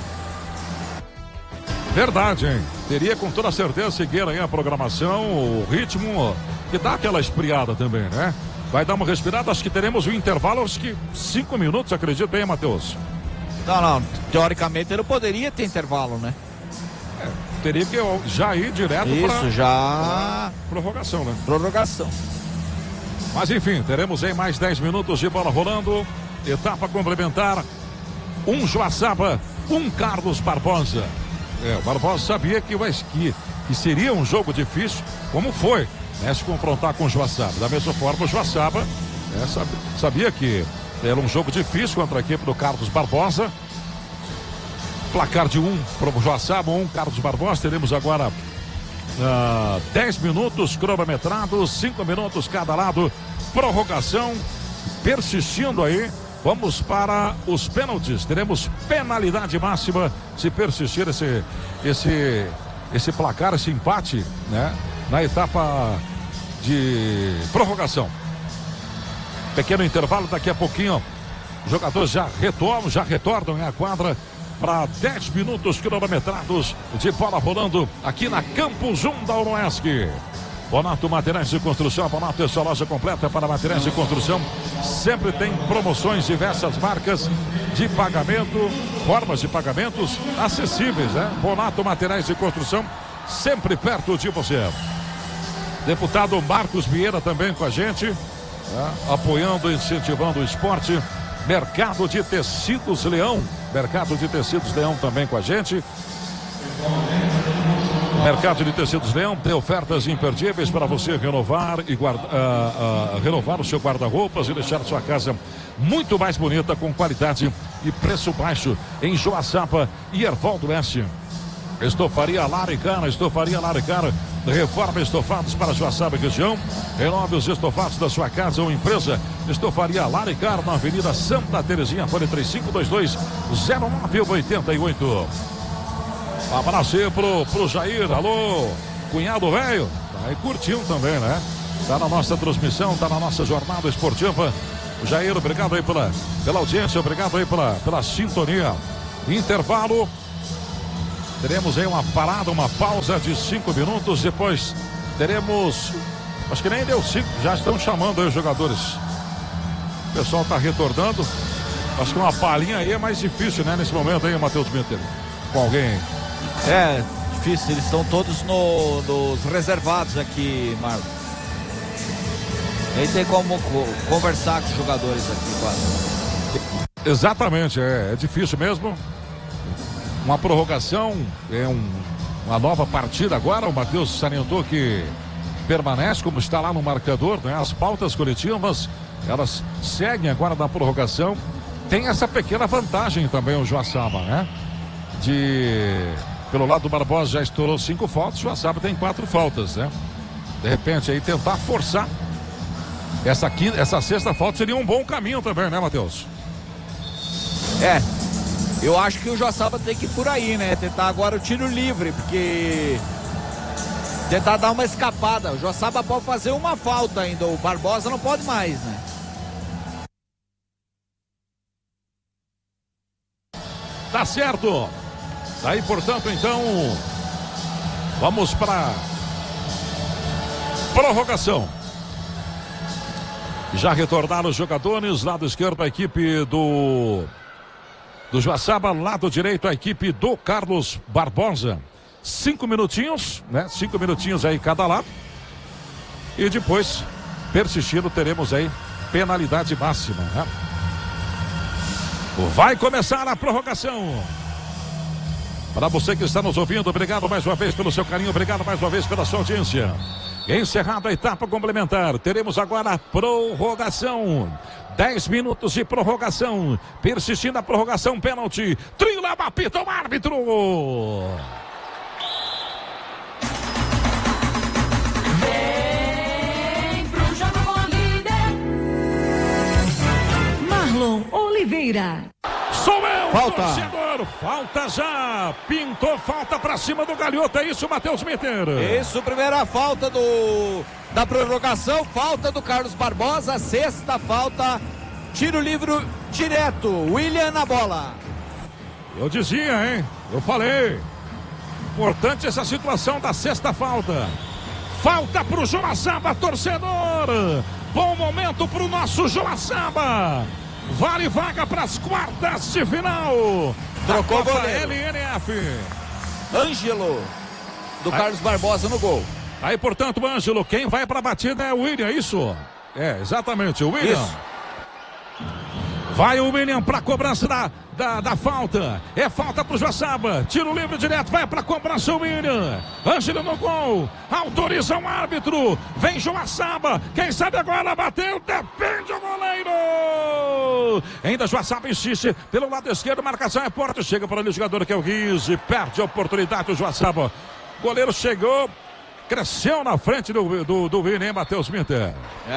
Verdade, hein? Teria com toda certeza seguir aí a programação, o ritmo, que dá aquela esfriada também, né? Vai dar uma respirada, acho que teremos um intervalo, acho que 5 minutos, acredito bem, Matheus? Não, teoricamente ele poderia ter intervalo, né? Teria que já ir direto para já prorrogação, né? Prorrogação. Mas enfim, teremos aí mais 10 minutos de bola rolando. Etapa complementar. Um Joaçaba, um Carlos Barbosa. O Barbosa sabia que seria um jogo difícil, como foi, né, se confrontar com o Joaçaba. Da mesma forma, o Joaçaba sabia que era um jogo difícil contra a equipe do Carlos Barbosa. Placar de 1 para o Joaçaba, 1 Carlos Barbosa. Teremos agora 10 minutos cronometrados, 5 minutos cada lado, prorrogação, persistindo aí, vamos para os pênaltis, teremos penalidade máxima se persistir esse placar, esse empate, né, na etapa de prorrogação. Pequeno intervalo, daqui a pouquinho os jogadores já retornam à quadra para 10 minutos cronometrados de bola rolando aqui na Campus 1 da Uruesc. Bonato Materiais de Construção, Bonato é sua loja completa para materiais de construção. Sempre tem promoções, diversas marcas de pagamento, formas de pagamentos acessíveis, né? Bonato Materiais de Construção, sempre perto de você. Deputado Marcos Vieira também com a gente, né? Apoiando e incentivando o esporte. Mercado de Tecidos Leão. Mercado de Tecidos Leão também com a gente. Mercado de Tecidos Leão tem ofertas imperdíveis para você renovar e renovar o seu guarda-roupas e deixar sua casa muito mais bonita, com qualidade e preço baixo em Joaçaba e Ervaldo Leste. Estofaria Laricar, reforma estofados para Joaçaba e região. Renove os estofados da sua casa ou empresa. Estofaria Laricar, na Avenida Santa Terezinha, fone 3522-0988. Um abraço aí pro Jair, alô, cunhado velho, tá aí curtindo também, né? Tá na nossa transmissão, tá na nossa jornada esportiva. O Jair, obrigado aí pela audiência, obrigado aí pela sintonia. Intervalo. Teremos aí uma parada, uma pausa de 5 minutos. Depois teremos, acho que nem deu 5, já estão chamando aí os jogadores. O pessoal tá retornando. Acho que uma palhinha aí é mais difícil, né? Nesse momento aí, Matheus Bitter, com alguém. É difícil, eles estão todos nos reservados aqui, Marlon. Nem tem como conversar com os jogadores aqui, quase. Exatamente, é difícil mesmo. Uma prorrogação, uma nova partida agora. O Matheus salientou que permanece como está lá no marcador, né? As pautas coletivas, elas seguem agora na prorrogação. Tem essa pequena vantagem também o Joaçaba, né? Pelo lado do Barbosa já estourou 5 faltas, o Joaçaba tem 4 faltas, né? De repente aí tentar forçar essa sexta falta seria um bom caminho também, né, Matheus? Eu acho que o Joaçaba tem que ir por aí, né? Tentar agora o tiro livre, porque tentar dar uma escapada. O Joaçaba pode fazer uma falta ainda, o Barbosa não pode mais, né? Tá certo. Daí, portanto, então, vamos para prorrogação. Já retornaram os jogadores, lado esquerdo a equipe do Joaçaba, lado direito a equipe do Carlos Barbosa. 5 minutinhos, né? 5 minutinhos aí cada lado. E depois, persistindo, teremos aí penalidade máxima, né? Vai começar a prorrogação. Para você que está nos ouvindo, obrigado mais uma vez pelo seu carinho, obrigado mais uma vez pela sua audiência. Encerrada a etapa complementar, teremos agora a prorrogação. 10 minutos de prorrogação. Persistindo a prorrogação, pênalti. Trila, apita o árbitro. Vem pro Jogo com a Líder. Marlon Oliveira. Sou eu, falta. Torcedor. Falta já. Pintou falta pra cima do Galhoto. É isso, Matheus Mitter? Isso, primeira falta da prorrogação. Falta do Carlos Barbosa. Sexta falta. Tiro livre direto. William na bola. Eu dizia, hein? Eu falei. Importante essa situação da sexta falta. Falta pro Joaçaba, torcedor. Bom momento pro nosso Joaçaba. Vale vaga para as quartas de final. Trocou o goleiro. LNF. Ângelo do Carlos Barbosa no gol. Aí, portanto, Ângelo, quem vai para a batida é o William, é isso? É, exatamente, o William. Isso. Vai o William para a cobrança da falta. É falta para o Joaçaba. Tiro livre direto, vai para a cobrança o William. Ângelo no gol. Autoriza o árbitro. Vem Joaçaba. Quem sabe agora bateu. Defende o goleiro. Ainda Joaçaba insiste pelo lado esquerdo. Marcação é forte. Chega para ali o jogador que é o Rizzi. Perde a oportunidade o Joaçaba. Goleiro chegou. Cresceu na frente do William, hein, Matheus Minter?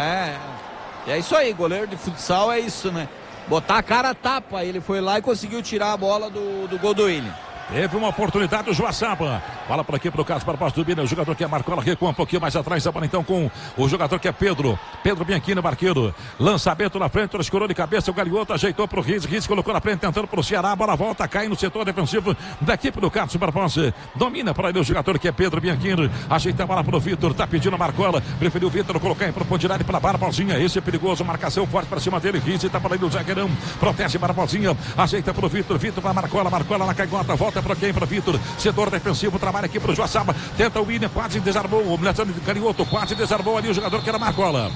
É isso aí. Goleiro de futsal é isso, né? Botar a cara a tapa, ele foi lá e conseguiu tirar a bola do gol do William. Teve uma oportunidade do Joaçaba. Bola por aqui para o Carlos Barbosa do Bina. O jogador que é Marcola recua um pouquinho mais atrás. A bola então com o jogador que é Pedro. Pedro Bianchini, marqueiro. Lançamento na frente, escorou de cabeça. O Galhoto ajeitou para o Riz. Riz colocou na frente, tentando para o Ceará. A bola volta, cai no setor defensivo da equipe do Carlos Barbosa. Domina para ele o jogador que é Pedro Bianchini. Ajeita a bola para o Vitor. Tá pedindo a Marcola. Preferiu o Vitor colocar em profundidade para Barbosinha. Esse é perigoso. Marcação forte para cima dele. Riz tá para ele o zagueirão. Protege Barbosinha. Ajeita para o Vitor. Vitor para Marcola. Marcola na caigota. Volta para quem? Para Vitor. Setor defensivo, trabalha aqui para o Joaçaba, tenta o William, quase desarmou o Galhoto, quase desarmou ali o jogador que era Marcola,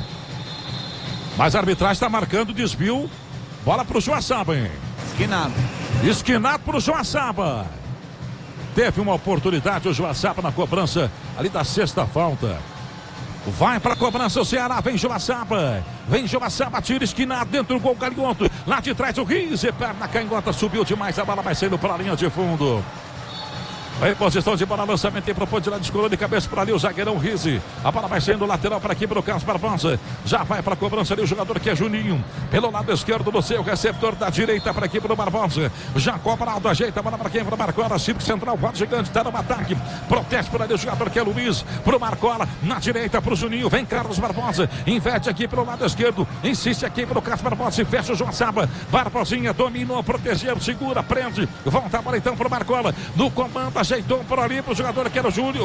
mas a arbitragem está marcando desvio, bola para o Joaçaba, hein? Esquinado para o Joaçaba. teve uma oportunidade, o Joaçaba na cobrança ali da sexta falta. Vai para a cobrança o Ceará, vem Joaçaba, tira esquinado dentro do gol, Gaglioto, lá de trás o Rizzi, perna canhota, subiu demais, a bola vai saindo para a linha de fundo. Em posição de bola, lançamento tem propôs de lá, descolou de cabeça para ali o zagueirão Rizzi. A bola vai saindo lateral para aqui para o Carlos Barbosa. Já vai para a cobrança ali o jogador que é Juninho. Pelo lado esquerdo do seu receptor da direita para aqui para o Barbosa. Já cobrado, ajeita a bola para quem? Para o Marcola. Círculo central, quadro gigante, está no ataque. Protege por ali o jogador que é Luiz. Para o Marcola, na direita para o Juninho. Vem Carlos Barbosa. Inverte aqui pelo lado esquerdo. Insiste aqui para o Carlos Barbosa. E fecha o Joaçaba. Barbosinha dominou, protegeu, segura, prende. Volta a bola então para o Marcola. No comando, ajeitou por ali para o jogador que era o Júlio.